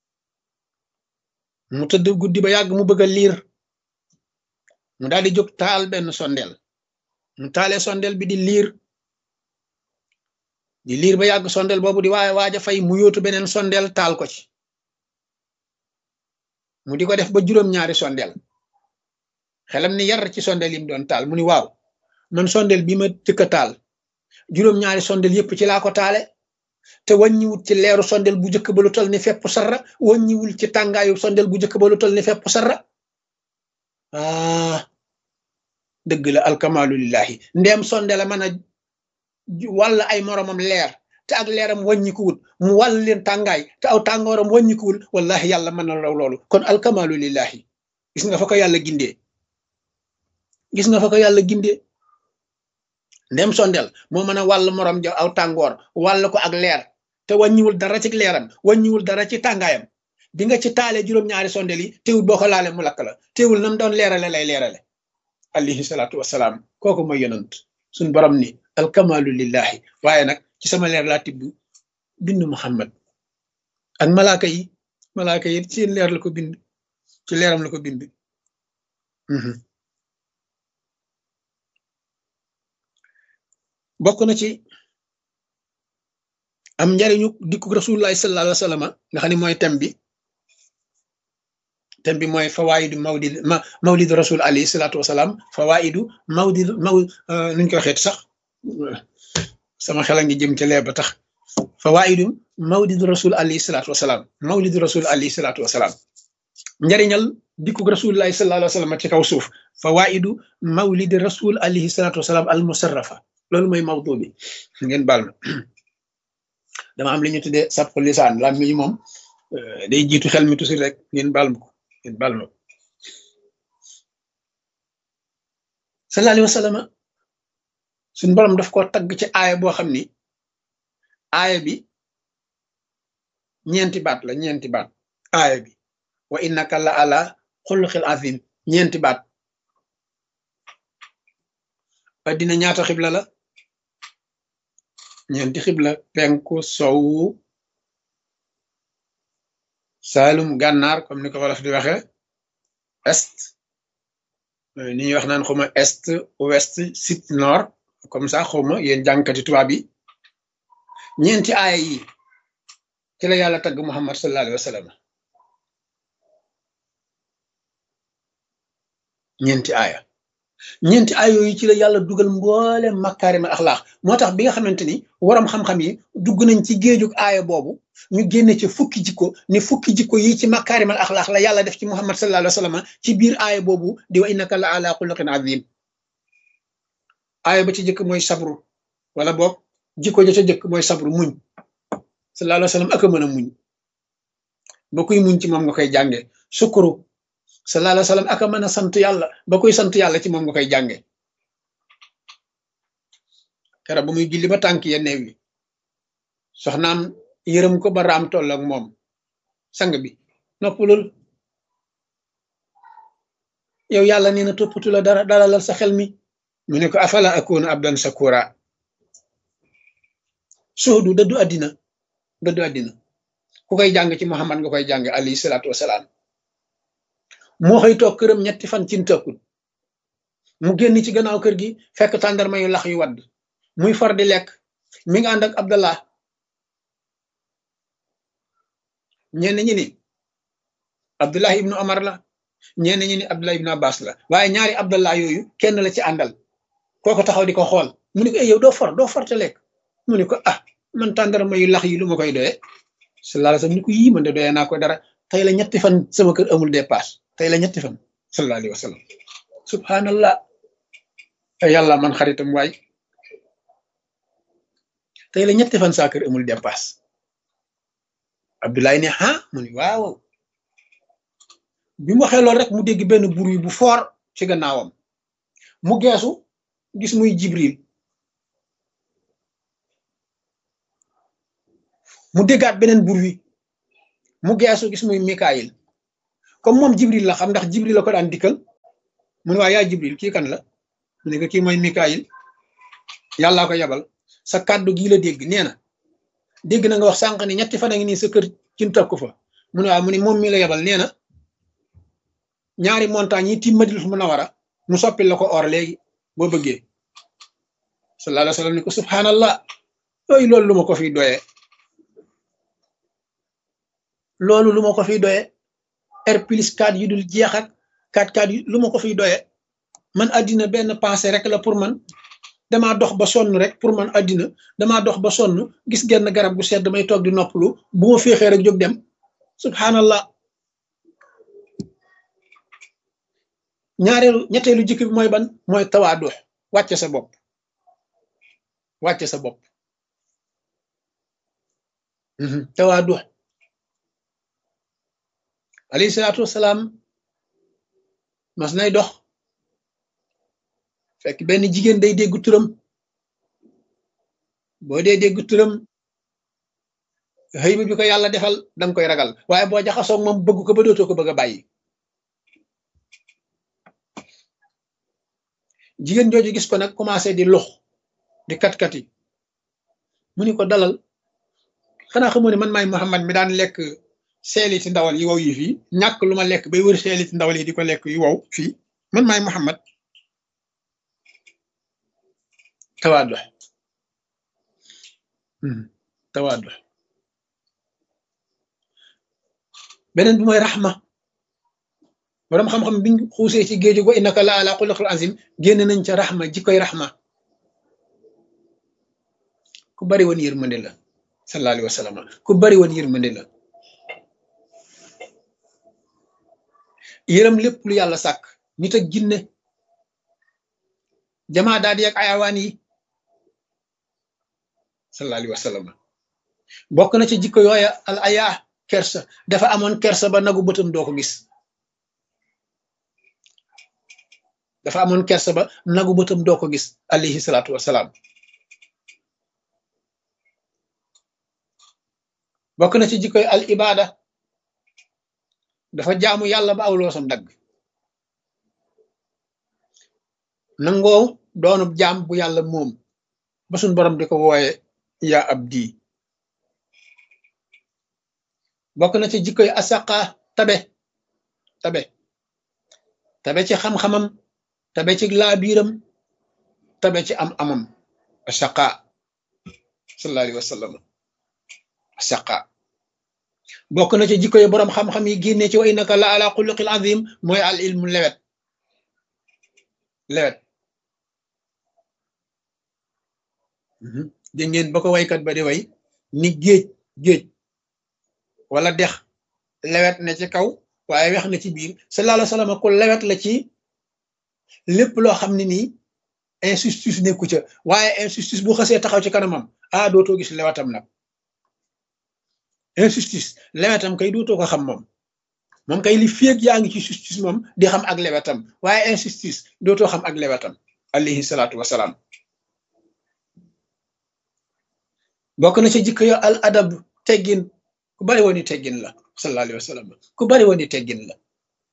mu tëdd guddi ba yàgg mu bëgg a liir mu daal di jóg taal benn sondeel mu taalee sondeel bi di liir ba yàgg sondeel boobu di waaja fay mu yóotu beneen sondeel taal ko ci mu di ko def ba juróom-ñaari sondeel xelam ni yar ci sondeel yi mu doon taal mu ni waaw man sondeel bi ma jëkk a taal juróom-ñaari sondeel yépp ci laa ko taale te wàññiwul ci leeru sondeel bu njëkk ba lu tol ni fepp sarra wàññiwul ci tàngaayu sondeel bu njëkk ba lu tol ni fepp sarra dëgg la alkamalu lillahi ndeem sondeel a mën a wàll ay moromam leer te ak leeram wàññikuwul mu wàll leen tàngaay te aw tàngooram wàññikuwul wallahi yàlla mën na raw loolu kon alkamalu lillahi gis nga fa ko yàlla gindee ndem sondeel moo mën a wàll morom ja aw tàngoor wàll ko ak leer te wàññiwul dara ci leeram wàññiwul dara ci tàngaayam bi nga ci taalee juróom-ñaari sondeel yi teewul boo ko laale mu lakk la teewul nam doon leerale lay leerale alayhi salaatu wasalaam kooku mooy yonant suñ borom ni alkamalu lillahi waaye nag ci sama leer laa tibb bind Muhammad ak malaaka yi ci leer la ko bind ci leeram la ko bind bokk na ci am njariñu dikku rasulullahi sallallahu alayhi wa sallam nga xam ne mooy thème bi mooy fawaidu mawlidu rasul alayhi salatu wasalaam fawaidu nuñ ko waxeeti sax sama xel a ngi jëm ca leer ba tax fawaidu mawlidu rasul alayhi salatu wasalaam njariñal dikku rasulullahi sallallahu alayhi wa sallam ci kaw suuf fawaidu mawlidi rasul alayhi salatu wasalaam al musarrafa loolu mooy mawdu bi ngeen baal ma dama am li ñu tuddee sabqu lisaan lam mi moom day jiitu xel mi tusi rek ngeen baal ma ko sallallahu alayhi wa sallam suñ borom daf ko tagg ci aaya boo xam ni aaya bi ñeenti baat aaya bi wa innaka la ala xuluqil azim ñeenti baat addina ñaata xibla la ñeenti xibla penku sowu saalum gànnaar comme ni ko wolof di waxe est ni ñuy wax naan xawma est ouest sud nord comme ça xawma yéen jàngkati tubaab yi ñeenti aaya yi ci la yàlla tagg Muhammad sallallahu alayhi wa sallam ñeenti aaya yooyu ci la yàlla dugal mboole makaarimal axlaax moo tax bi nga xamante ni waram xam-xam yi dugg nañ ci géejug aaya boobu ñu génne ci fukki jikko yi ci makaarimal axlaax la yàlla def ci Muhammad sallallahu alayhi wa sallam ci biir aaya boobu di wa innaka la ala xuluqin azim aaya ba ci jëkk mooy sabru wala boog jikko ja ca jëkk mooy sabru muñ sallallahu alayhi wa sallam ak a mën a muñ ba kuy muñ ci moom nga koy jànge sukuru sallallahu alayhi wa sallam ak a mën a sant yàlla ba kuy sant yàlla ci moom nga koy jànge kera ba muy julli ba tànk ya neew yi soxnaam yërëm ko ba raam toll ak moom sang bi noppalul yow yàlla nee na toppatu la dara dalalal sa xel mi mu ne ko afala akunu abdan sakura suudu dëddu àddina ku koy jàng ci Muhammad nga koy jàng alayhi salaatu wasalaam moo xëy toog këram ñetti fan cin tëkkul mu génn ci gannaaw kër gi fekk tàndarma yu lax yu wadd muy far di lekk mi nga ànd ak Abdallah ñenn ñi ni Abdullah ibnu Omar la ñenn ñi ni Abdullah ibnu Abbas la waaye ñaari Abdallah yooyu kenn la ci àndal kooko taxaw di ko xool mu ne ko yow doo for te lekk mu ne ko man tàndarma yu lax yi lu ma koy doyee sallallahu alayhi wa sallam ni ko yii man de doyee naa ko dara tey la ñetti fan sama kër amul dépasse tey la ñetti fan sallallahu alayhi wa sallam subhanallah yàlla man xaritam waay tey la ñetti fan saa kër amul dépasse Abdoulaye ne mu ni waaw bi mu waxee loolu rek mu dégg benn bruit bu fort ci gannaawam mu geesu gis muy jibril mu déggaat beneen bur wi mu geesu gis muy mikaayil comme moom jibril la xam ndax jibril la ko daan dikkal mu ne waa yaa jibril kii kan la mu ne ko kii mooy mikaayil yàllaa ko yabal sa kàddu gii la dégg nee na dégg na nga wax sànq ni ñetti fan a ngi nii sa kër cin takku fa mu ne waaw mu ne moom mi la yabal nee na ñaari montagne yi tiim Madinatul Munawwara mu soppil la ko or léegi boo bëggee sallallahu alayhi wa sallam ni ko subhanallah yooyu loolu lu ma ko fiy doyee loolu lu ma ko fiy doyee R plus 4 yu dul jeex ak 4 yu lu ma ko fiy doyee man àddina benn pensée rek la pour man damaa dox ba sonn rek pour man àddina damaa dox ba sonn gis genn garab gu sedd damay toog di noppalu bu ma féexee rek jóg dem subhanallah ñetteelu jikko bi mooy ban mooy tawaadu wàcce sa bopp wàcce sa bopp tawaadu alayhi salaatu wasalaam mas nay dox fekk benn jigéen day dégg turam boo dee dégg turam xëy bi ko yàlla defal danga koy ragal waaye boo jaxasoog moom bëgg ko ba dootoo ko bëgg a bàyyi jigéen jooju gis ko nag commencé di lux di kat-kati mu ni ko dalal xanaa xamoo ne man maay Muhammad mi daan lekk seeliti ndawal yi wow yi fii ñàkk lu ma lekk bay wër seeliti ndawal yi di ko lekk yu wow fii man maay Muhammad tawaadu tawaadu beneen bi mooy raxma borom xam-xam biñ xuusee ci géeju go innaka la ala xuluqil azim génn nañ ca raxma jikkoy raxma ku bari woon yërmande la sallallahu alayhi wa sallam ku bari woon yërmande la yërëm lépp lu yàlla sàkk nit ak jinne jamaa daal di ak ayawaan yi sallallahu alayhi wa sallam bokk na ci jikko yooya al aya kersa dafa amoon kersa ba nagu bëtam doo ko gis dafa amoon kersa ba nagu bëtam doo ko gis alayhi salaatu wasalaam bokk na ci jikkoy al ibada dafa jaamu yàlla ba awloo sam dagg nangoo doonub jaam bu yàlla moom ba suñ borom di ko wooye yaa abdi bokk na ci jikkoy asaqa tabe ci xam-xamam tabe ci laabiiram tabe ci am amam asaqa sallallahu alayhi wa sallam asaqa bokk na ci jikko yi boroom xam-xam yi génne ci wa innaka la ala xuluqil azim mooy al ilmu lewet dégg ngeen ba ko waykat ba di way ni géej wala dex lewet na ci kaw waaye wex na ci biir sallallahu alayhi wa sallam ku lewet la ci lépp loo xam ne nii injustice nekku ca waaye injustice bu xasee taxaw ci kanamam dootoo gis lewetam nag injustice lewetam kay dootoo ko xam moom kay li féeg yaa ngi ci justice moom di xam ak lewetam waaye injustice dootoo xam ak lewetam alayhi salaatu wasalaam bokk na ci jikko yo al adab teggin ku bari woon i teggin la sallallahu alayhi wa sallam ku bari woon i teggin la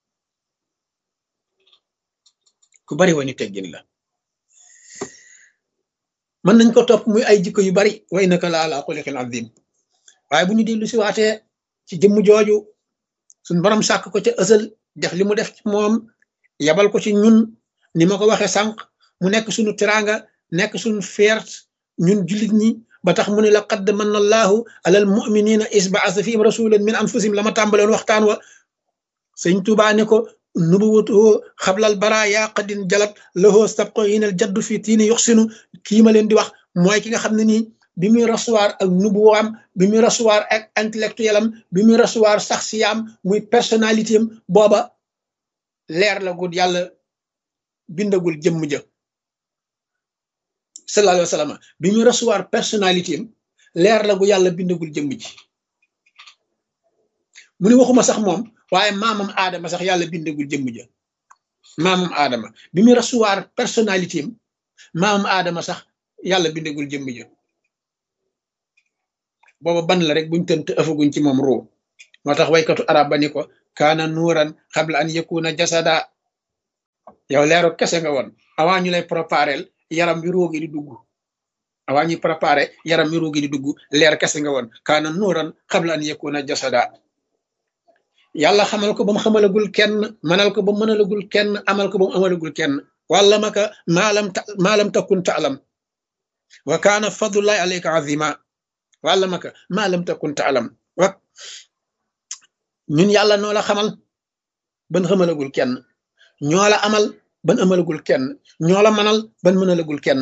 ku bari woon i teggin la mën nañ ko topp muy ay jikko yu bari wa innaka la ala xuluqin azim waaye bu ñu dellu si waatee ci jëmm jooju suñ borom sàkk ko ca ësal def li mu def ci moom yabal ko ci ñun ni ma ko waxee sànq mu nekk suñu teraanga nekk suñu feert ñun jullit ñi ba tax mu ne laqad manna allahu alal muminina is baasa fihim rasulan min anfusihim la ma tàmbaloon waxtaan wa sëñ Tuubaa ne ko nubuwatuhu xablal bara yaa qadin jalat lahoo sabqo yinal jaddu fi tiini yuxsinu kii ma leen di wax mooy ki nga xam ne nii bi muy recevoir ak nubuwaam bi muy recevoir ak intellectuel am bi muy recevoir saxsiyaam muy personnalité am booba leer la gud yàlla bindagul jëmm ja sallallahu alayhi wa sallam bi muy recevoir personnalité am leer la gu yàlla bindagul jëmm ji mu ne waxuma sax moom waaye maamam aadama sax yàlla bindagul jëmm ja maamam aadama bi muy recevoir personnalité am maam aadama sax yàlla bindagul jëmm ja booba ban la rek buñ tënt ëfaguñ ci moom ruu moo tax waykatu arab ba ni ko kaana nuuran xabla an yakuna jasada yow leeru kese nga woon avant ñu lay préparel yaram bi ruugi di dugg avant ñuy préparé yaram bi ruugi di dugg leer kese nga woon kaana nuuran xabla an yakuna jasada yàlla xamal ko ba mu xamalagul kenn mënal ko ba mu mënalagul kenn amal ko ba mu amalagul kenn wàllamaka maalam takun taalam wa kaana fadlullahi alayka azima wàllamaka maalam takun taalam wa ñun yàlla noo la xamal ban xamalagul kenn ñoo la amal ban amalagul kenn ñoo la mënal ban mënalagul kenn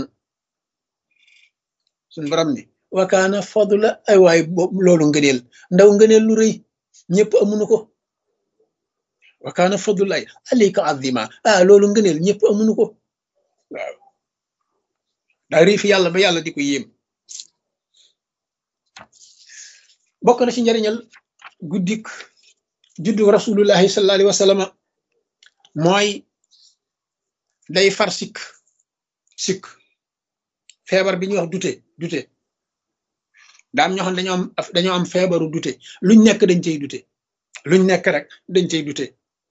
suñ borom ni wa kaana fadla ay waay loolu ngëneel ndaw ngëneel lu rëy ñëpp amuñu ko wa kaana fadlullahi alayka azima loolu ngëneel ñëpp amuñu ko waaw daa rii fi yàlla ba yàlla di ko yéem bokk na ci njariñal guddik juddu rasulullahi sallallahu alayhi wa sallam mooy day far sikk feebar bi ñuy wax dute daam ñoo xam dañoo am feebaru dute luñ nekk dañ cay dute luñ nekk rek dañ cay dute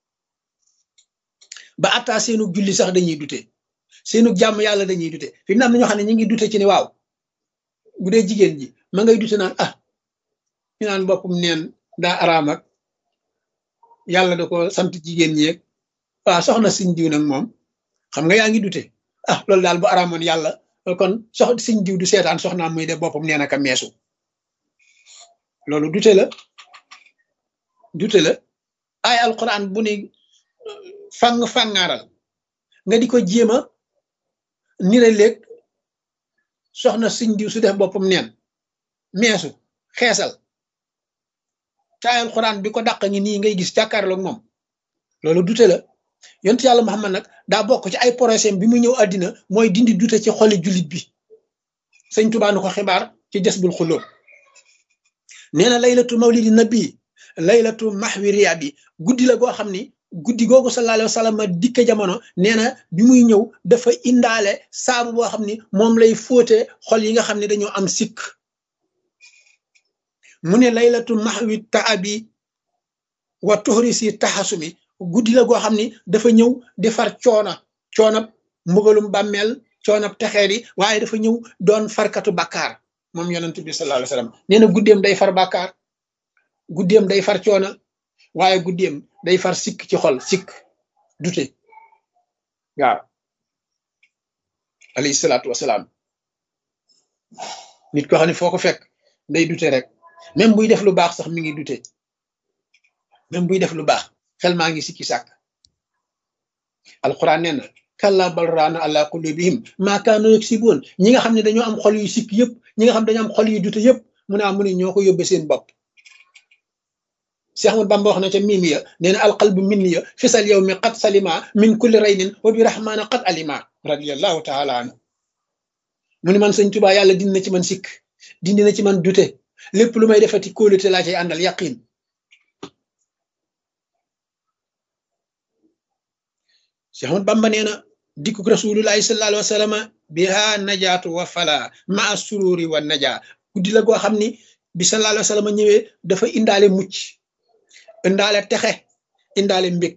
ba attaa seenu julli sax dañuy dute seenu jàmm yàlla dañuy dute fi mu ne am na ñoo xam ne ñu ngi dute ci ni waaw bu dee jigéen ji ma ngay dute naan ñu naan boppam neen daa araam ak yàlla da ko sant jigéen ñeeg soxna siñ diw nag moom xam nga yaa ngi dute loolu daal bu araamoon yàlla kon siñ diw du seetaan soxnaam muy def boppam nee na ka meesu loolu dute la ay alquran bu ni fàngaaral nga di ko jéema ni la léeg soxna siñ diw su def boppam neen meesu xeesal te ay alquran bi ko dàq ngi nii ngay gis jàkkaarloog moom loolu dute la yonent yàlla Muhammad nag daa bokk ci ay projet bi mu ñëw àddina mooy dindi dute ci xoli jullit bi sëñ Tuubaa nu ko xibaar ci Jasbul Xulóob nee na laylatu mawlidi nabi laylatu mahwi riya bi guddi la goo xam ni guddi googu sallallahu alayhi wa sallam dikke jamono nee na bi muy ñëw dafa indaale saabu boo xam ni moom lay fóote xol yi nga xam ne dañoo am sikk mu ne laylatu mahwi taabi wa tuhrisi taxasumi guddi la goo xam ni dafa ñëw di far coonab mbugalum bàmmeel coonab texeer yi waaye dafa ñëw doon farkatu bàkkaar moom yonent bi sallallahu alayhi wa sallam nee na guddeem day far bàkkaar guddeem day far coona waaye guddeem day far sikk ci xol sikk dute waaw alayhi salaatu wasalaam nit ko xam ne foo ko fekk day dute rek même buy def lu baax sax mi ngi dute même buy def lu baax xel maa ngi sikki sàkk alquran nee na kalla bal raana ala qulubihim maa kaanu yaksibuun ñi nga xam ne dañoo am xol yu sikk yëpp ñi nga xam ne dañoo am xol yu dute yëpp mu ne ñoo ko yóbbe seen bopp Cheikh Ahmad Bamba wax na ca mimi ya nee na alqalbu minni ya fisal yow mi qad salima min kulli raynin wa bi rahmaana qad alima radiyallahu taala anhu mu ne man sëñ Tuubaa yàlla dindi na ci man sikk dindi na ci man dute lépp lu may defati kóolute laa cay àndal yaqin Cheikh Ahmad Bamba nee na dikkuk rasulullahi sallallahu alayhi wa sallam biha najaatu wa fala maa sururi wa najaa guddi la goo xam ni bi sallallahu alayhi wa sallam ñëwee dafa indaale mucc indaale texe indaale mbég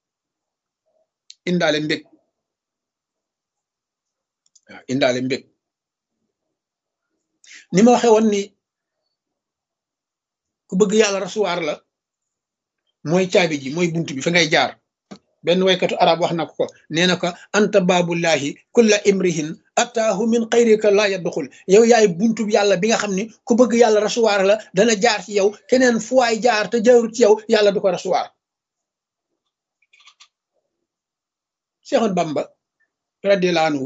waaw indaale mbég ni ma waxee woon ni ku bëgg yàlla rasuwaar la mooy caabi ji mooy bunt bi fa ngay jaar benn waykatu arab wax na ko nee na ko anta baabullahi kulla imrihin attaahu min xayrika laa yadxul yow yaay buntu yàlla bi nga xam ni ku bëgg yàlla rasuwaar la dana jaar ci yow keneen fu waay jaar te jaarul ci yow yàlla du ko rasuwaar Cheikh Bamba radiyallahu anhu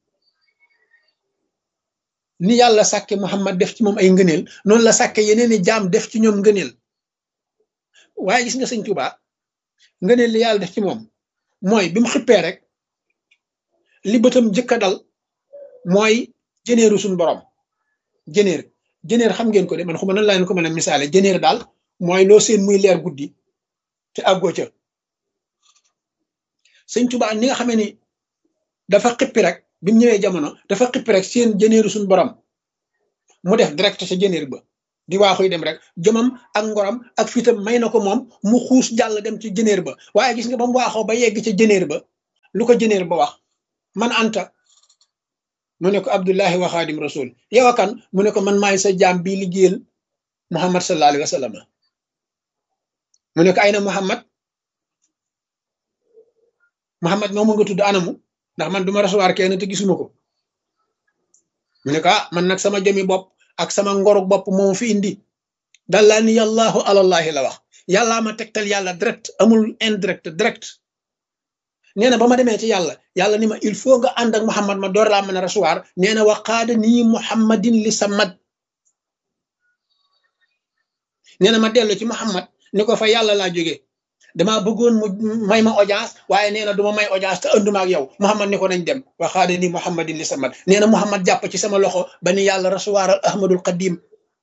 ni yàlla sàkke Muhammad def ci moom ay ngëneel noonu la sàkke yeneeni jaam def ci ñoom ngëneel waaye gis nga sëñ Tuubaa ngëneel li yàlla def ci moom mooy bi mu xippee rek li bëtam jëkka dal mooy jëneeru suñu borom jëneer xam ngeen ko de man xuma nan laa leen ko mën a misaale jëneer daal mooy loo seen muy leer guddi te àggoo ca sëñ Tuubaa ni nga xamee ni dafa xippi rek bi mu ñëwee jamono dafa xipp rek seen jëneeru suñu borom mu def direct sa jëneer ba di waaxuy dem rek jëmam ak ngoram ak fitam may na ko moom mu xuus jàll dem ci jëneer ba waaye gis nga ba mu waaxoo ba yegg ca jëneer ba lu ko jëneer ba wax man anta mu ne ko abdullahi wa xaadim rasul yow a kan mu ne ko man maay sa jaam bii liggéeyal muhammad sallallahu alayhi wa sallam mu ne ko ay na muhammad moomu nga tudd anamu ndax man duma recevoir kenn te gisuma ko mu ne ko ah man nag sama jëmi bopp ak sama ngoruk bopp moom fi indi dallaa ni yàllaahu alallahi la wax yàllaa ma tegtal yàlla direct amul indirect direct nee na ba ma demee ci yàlla ni ma il faut nga ànd ak muhammad ma door laa mën a recevoir nee na waqaada nii muhammadin li samad nee na ma dellu ci muhammad ni ko fa yàlla laa jógee damaa bëggoon mu may ma audience waaye nee na du ma may audience te anduma ak yow muhammad ni ko nañ dem waxaade ni muhammadin li samad nee na muhammad jàpp ci sama loxo ba ni yàlla recevoir al ahmadul qadim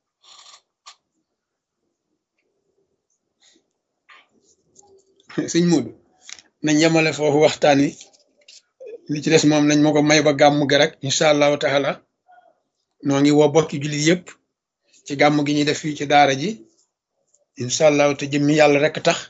sëñ Muudu nañ yemale foofu waxtaan wi li ci des moom nañ ma ko may ba gàmm gi rek incha allahu taala noo ngi woo bokki jullit yëpp ci gàmm gi ñuy def fii ci daara ji incha allahu te jëmmi yàlla rek tax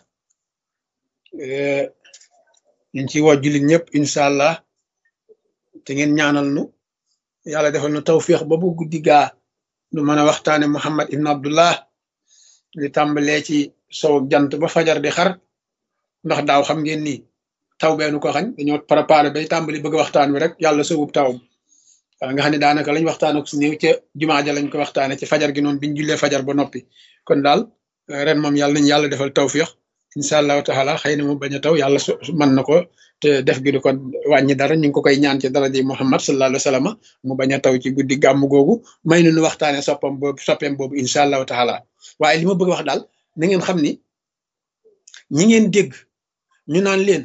ñu ngi ciy woo jullit ñëpp incha allah te ngeen ñaanal nu yàlla defal nu tawfiix ba bu guddi gaa nu mën a waxtaane Muhammad ibn Abdullah li tàmbalee ci sow jant ba fajar di xar ndax daaw xam ngeen ni taw beenu ko xañ dañoo préparé bay tàmbali bëgg waxtaan wi rek yàlla sowub tawam waaw nga xam ne daanaka lañ waxtaan ak su néew ca jumaa ja lañ ko waxtaane ci fajar gi noonu biñ jullee fajar ba noppi kon daal ren moom yàlla nañu yàlla defal tawfiix incha allahu taala xëy na mu bañ a taw yàlla mën na ko te def gi du ko wàññi dara ñu ngi ko koy ñaan ci daraja Muhammad sallallahu alayhi wa sallam mu bañ a taw ci guddi gàmm googu may nu waxtaane soppeem boobu incha allahu taala waaye li ma bëgg wax daal na ngeen xam ni ñi ngeen dégg ñu naan leen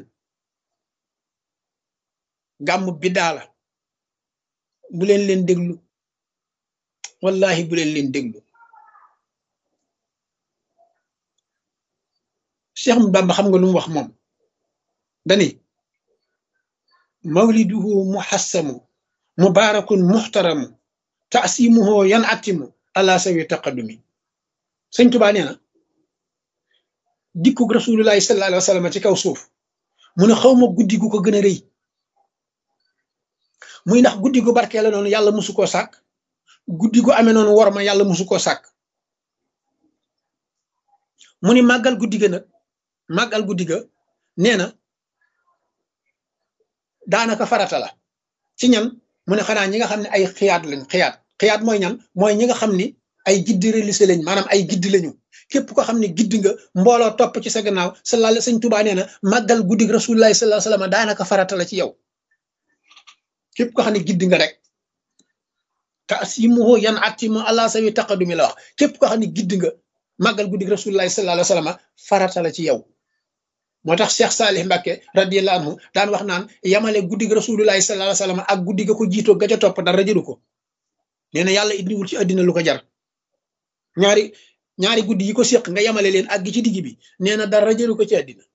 gàmm biddaa la bu leen déglu wallahi bu leen déglu Cheikh Bamba xam nga lu mu wax moom dani mawliduhu muhassamu mubarakun muhtaramu taasimuhu yan atimu ala sawi taqadumi sëñ Tuubaa nee na dikkug rasulullahi sallallahu alayhi wa sallam ci kaw suuf mu ne xaw ma guddi gu ko gën a rëy muy ndax guddi gu barkee la noonu yàlla musu koo sàkk guddi gu amee noonu war ma yàlla musu koo sàkk mu ni màggal guddi ga nag màggal guddi ga nee na daanaka farata la ci ñan mu ne xanaa ñi nga xam ne ay xiyaat lañ xiyaat mooy ñan mooy ñi nga xam ni ay giddi religieux lañ maanaam ay giddi lañu képp ko xam ne giddi nga mbooloo topp ci sa gannaaw sallallahu sëñ Tuubaa nee na màggal guddi rasulullahi sallallahu alayhi wasallam daanaka farata la ci yow képp ko xam ne giddi nga rek taasimuhu yan atimu ala sawi taqadumi la wax képp ko xam ne giddi nga màggal guddi rasulullahi sallallahu alayhi wasallam farata la ci yow moo tax Cheikh Salih Mbacke radiyallahu anhu daan wax naan yamale guddi rasulullahi sallallahu alayhi wasallam ak guddi ga ko jiitoo ga ca topp dara jëru ko nee na yàlla indiwul ci àddina lu ko jar ñaari guddi yi ko séq nga yamale leen ak gi ci digg bi nee na dara jëru ko ci àddina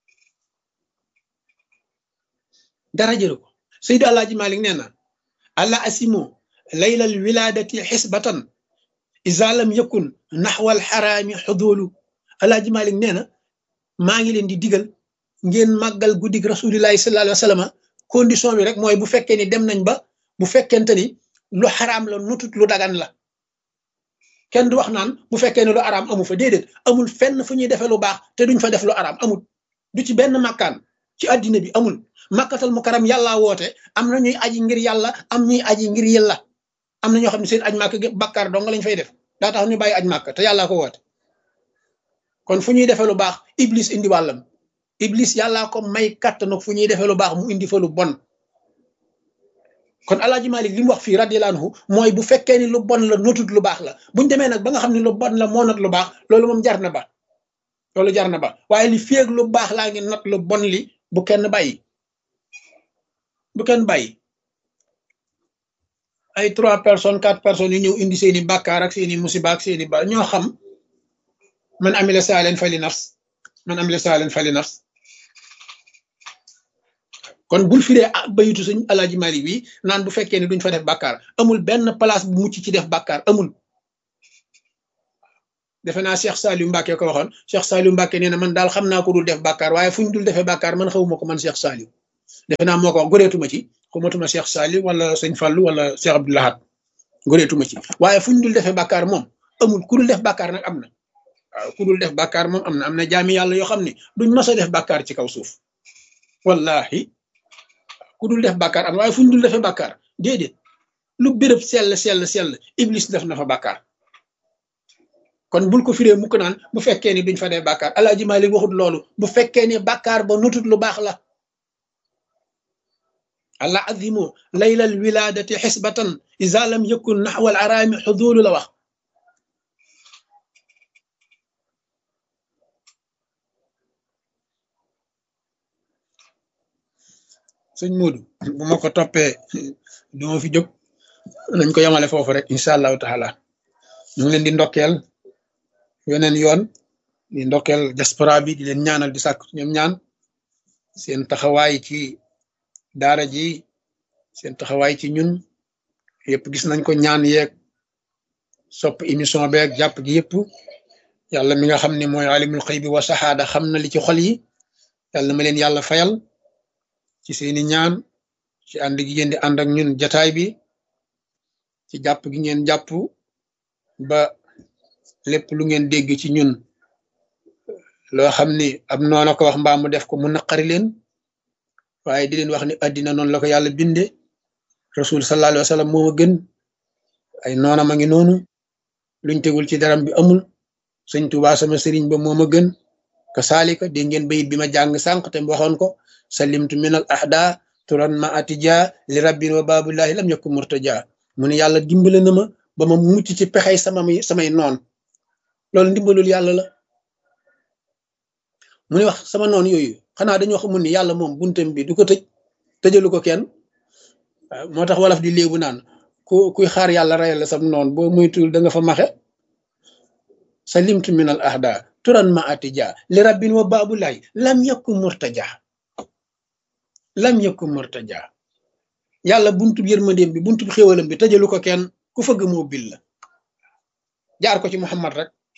dara jëru ko Seydi Alaaji Malik nee na alla asimo laylal wiladati xisbatan iza lam yakun naxwal xaraami xudulu Alaaji Malik nee na maa ngi leen di digal ngeen màggal guddi rasulillahi sallallahu alayhi wa sallam condition bi rek mooy bu fekkee ni dem nañ ba bu fekkente ni lu xaraam la nutut lu dagan la kenn du wax naan bu fekkee ne lu araam amu fa déedéet amul fenn fu ñuy defee lu baax te duñ fa def lu araam amul du ci benn makkaan ci àddina bi amul makkatal mukarram yàlla woote am na ñuy aji ngir yàlla am ñuy aji ngir yàlla am na ñoo xam ne seen aj màkk bakkaar dong lañ fay def daa tax ñu bàyyi aj màkk te yàllaa ko woote kon fu ñuy defee lu baax iblis indi wàllam iblis yàllaa ko may kàttanu fu ñuy defee lu baax mu indi fa lu bon kon Alaaji Malik li mu wax fii radiyallahu anhu mooy bu fekkee ni lu bon la notut lu baax la buñ demee nag ba nga xam ne lu bon la moo not lu baax loolu moom jar na ba loolu jar na ba waaye li féeg lu baax laa ngi not lu bon li bu kenn bàyyi ay 3 personnes 4 personnes yu ñëw indi seeni bàkkaar ak seeni musiba ak seeni ba ñoo xam man amila saalen fali nafs kon bul firee bayitu sëñ Alaaji Malik bi naan bu fekkee ne duñ fa def bàkkaar amul benn place bu mucc ci def bàkkaar amul. defe naa Cheikh Saliou Mbacke ko waxoon Cheikh Saliou Mbacke nee na man daal xam naa ko dul def bàkkaar waaye fu ñu dul defee bàkkaar man xawuma ko man Cheikh Saliou defe naa moo ko wax goreetuma ci xumatuma Cheikh Saliou wala sëñ Fallou wala Cheikh Abdou Lahad goreetuma ci waaye fu ñu dul defee bàkkaar moom amul ku dul def bàkkaar nag am na waaw ku dul def bàkkaar moom am na jaami yàlla yoo xam ne duñ mas a def bàkkaar ci kaw suuf wallahi ku dul def bàkkaar am waaye fu ñu dul defee bàkkaar déedéet lu béréb sell iblis def na fa bàkkaar kon bul ko firee mukk naan bu fekkee ni duñ fa def bàkkaar Alaaji Maalik waxut loolu bu fekkee ne bàkkaar ba nutut lu baax la allah azimu laylal wiladati xisbatan isa lam yakun naxwal araami xudulu la wax sëñ Moodu bu ma ko toppee duma fi jóg nañ ko yamale foofu rek incha allahu taala ñu ngi leen di ndokkeel weneen yoon di ndokkeel diaspora bi di leen ñaanal di sàkk ñoom ñaan seen taxawaay ci daara ji seen taxawaay ci ñun yëpp gis nañ ko ñaan yeeg sopp émission beeg jàpp gi yëpp yàlla mi nga xam ne mooy alimul xëy bi wa saxaada xam na li ci xol yi yàlla ma leen yàlla fayal ci seeni ñaan ci ànd gi ngeen di ànd ak ñun jataay bi ci jàpp gi ngeen jàpp ba lépp lu ngeen dégg ci ñun loo xam ni ab noona ko wax mbaa mu def ko mu naqari leen waaye di leen wax ni addina noonu la ko yàlla binde rasul sallallahu alayhi wa sallam moo ma gën ay noona ma ngi noonu luñ tegul ci daram bi amul sëñ Tuubaa sama sëriñ ba moo ma gën ka saalika dégg ngeen bayit bi ma jàng sànq te waxoon ko salimtu min al ahda turan ma atija li rabbin wa babullahi lam yakun murtaja mu ne yàlla dimbale na ma ba ma mucc ci pexey samay noon loolu ndimbalul yàlla la mu ne wax sama noon yooyu xanaa dañoo xamul ni yàlla moom buntam bi du ko tëjalu ko kenn moo tax wolof di léebu naan kuy xaar yàlla rayal la sam noon boo muytul da nga fa maxe salimtu min al ahda turan ma atija li rabbin wa babullahi lam yakun murtaja yàlla buntu yërmandeem bi buntu xéwalam bi tëjalu ko kenn ku fëgg moo bil la jaar ko ci Muhammad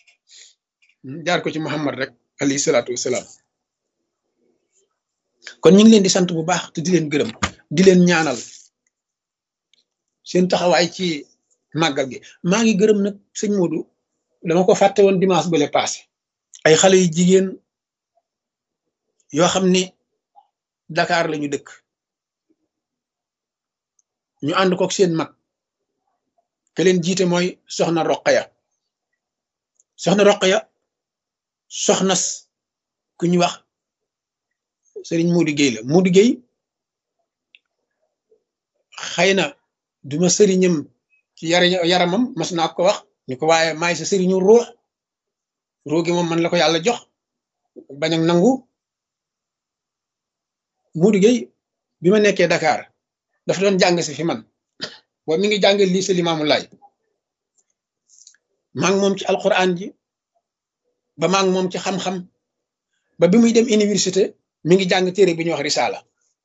rek alayhi salaatu wasalaam kon ñu ngi leen di sant bu baax te di leen gërëm di leen ñaanal seen taxawaay ci màggal gi maa ngi gërëm nag sëñ Modou dama ko fàtte woon dimanche bële passé ay xale yu jigéen yoo xam ni Dakar lañu dëkk ñu ànd kook seen mag ke leen jiite mooy soxna Roqaya soxnas ku ñu wax Serigne Modou Gueye la Modou Gueye xëy na duma sëriñam ci yaramam mas naa ko wax ni ko waaye maay sa sëriñu ruux gi moom man la ko yàlla jox bañ ak nangu Modou Gueye bi ma nekkee Dakar dafa doon jàng si fi man boobu mi ngi jàng lycée Limamou Laye maa ngi moom ci alquran ji ba maa ngi moom ci xam-xam ba bi muy dem université mi ngi jàng téere bi ñuy wax risaala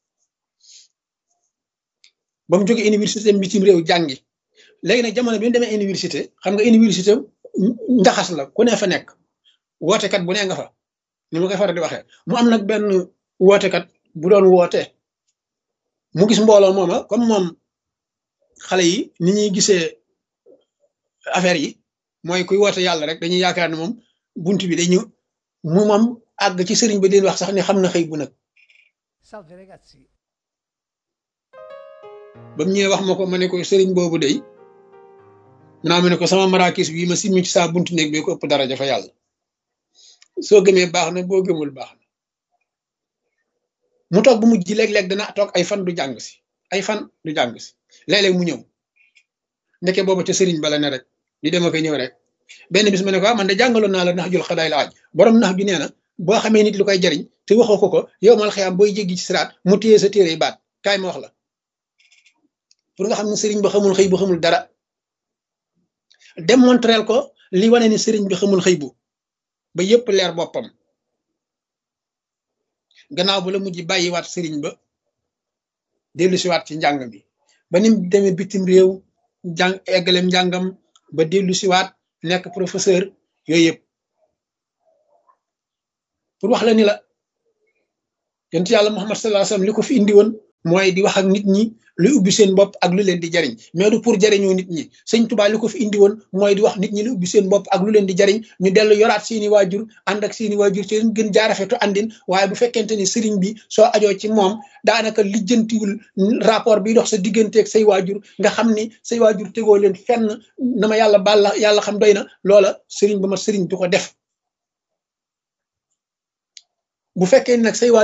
ba mu jógee université dem bitim réew jàngi léegi nag jamono bi mu demee université xam nga université njaxas la ku ne fa nekk wootekat bu ne nga fa ni ma koy faral di waxee mu am nag benn wootekat bu doon woote mu gis mbooloo mooma comme moom xale yi ni ñuy gisee affaire yi mooy kuy woote yàlla rek dañuy yaakaar ne moom bunt bi dañu mu moom àgg ci sëriñ bi leen wax sax ne xam na xëy bu nag ba mu ñëwee wax ma ko ma ne ko sëriñ boobu day naa ma ne ko sama marakis bii ma simmi ci saa buntu néeg bi ko ëpp daraja fa yàlla soo gëmee baax na boo gëmul baax na mu toog bu mujj léeg-léeg dana toog ay fan du jàng si léeg-léeg mu ñëw ndeke booba te sëriñ bala ne rek di dem ak ñëw rek benn bis ma ne ko man de jàngaloon naa la nax jul xadaay la aj borom nax bi nee na boo xamee nit lu koy jariñ te waxoo ko yow mal xëyam booy jéggi ci siraat mu téye sa téere baat kaay ma wax la pour nga xam ne sëriñ ba xamul xëy bu xamul dara démontreel ko li wane ni sëriñ bi xamul xëy bu ba yépp leer boppam gannaaw ba la mujj bàyyiwaat sëriñ ba dellu siwaat ci njàng bi ba nim demee bitim réew jàng eggalem njàngam ba dellu siwaat nekk professeur yooyu yëpp pour wax la ni la yonent yàlla Muhammad sallallahu alayhi wasallam li ko fi indi woon mooy di wax ak nit ñi luy ubbi seen bopp ak lu leen di jariñ mais du pour jariñoo nit ñi sëñ Tuubaa li ko fi indi woon mooy di wax nit ñi lu ubbi seen bopp ak lu leen di jariñ ñu dellu yoraat seeni waajur ànd ak seeni waajur ci leen gën jaarafetu àndin waaye bu fekkente ni sëriñ bi soo ajoo ci moom daanaka lijjantiwul rapport bi dox sa digganteeg say waajur nga xam ni say waajur tegoo leen fenn na ma yàlla baal la yàlla xam doy na loola sëriñ ba ma sëriñ du ko def bu fekkee nag say waajur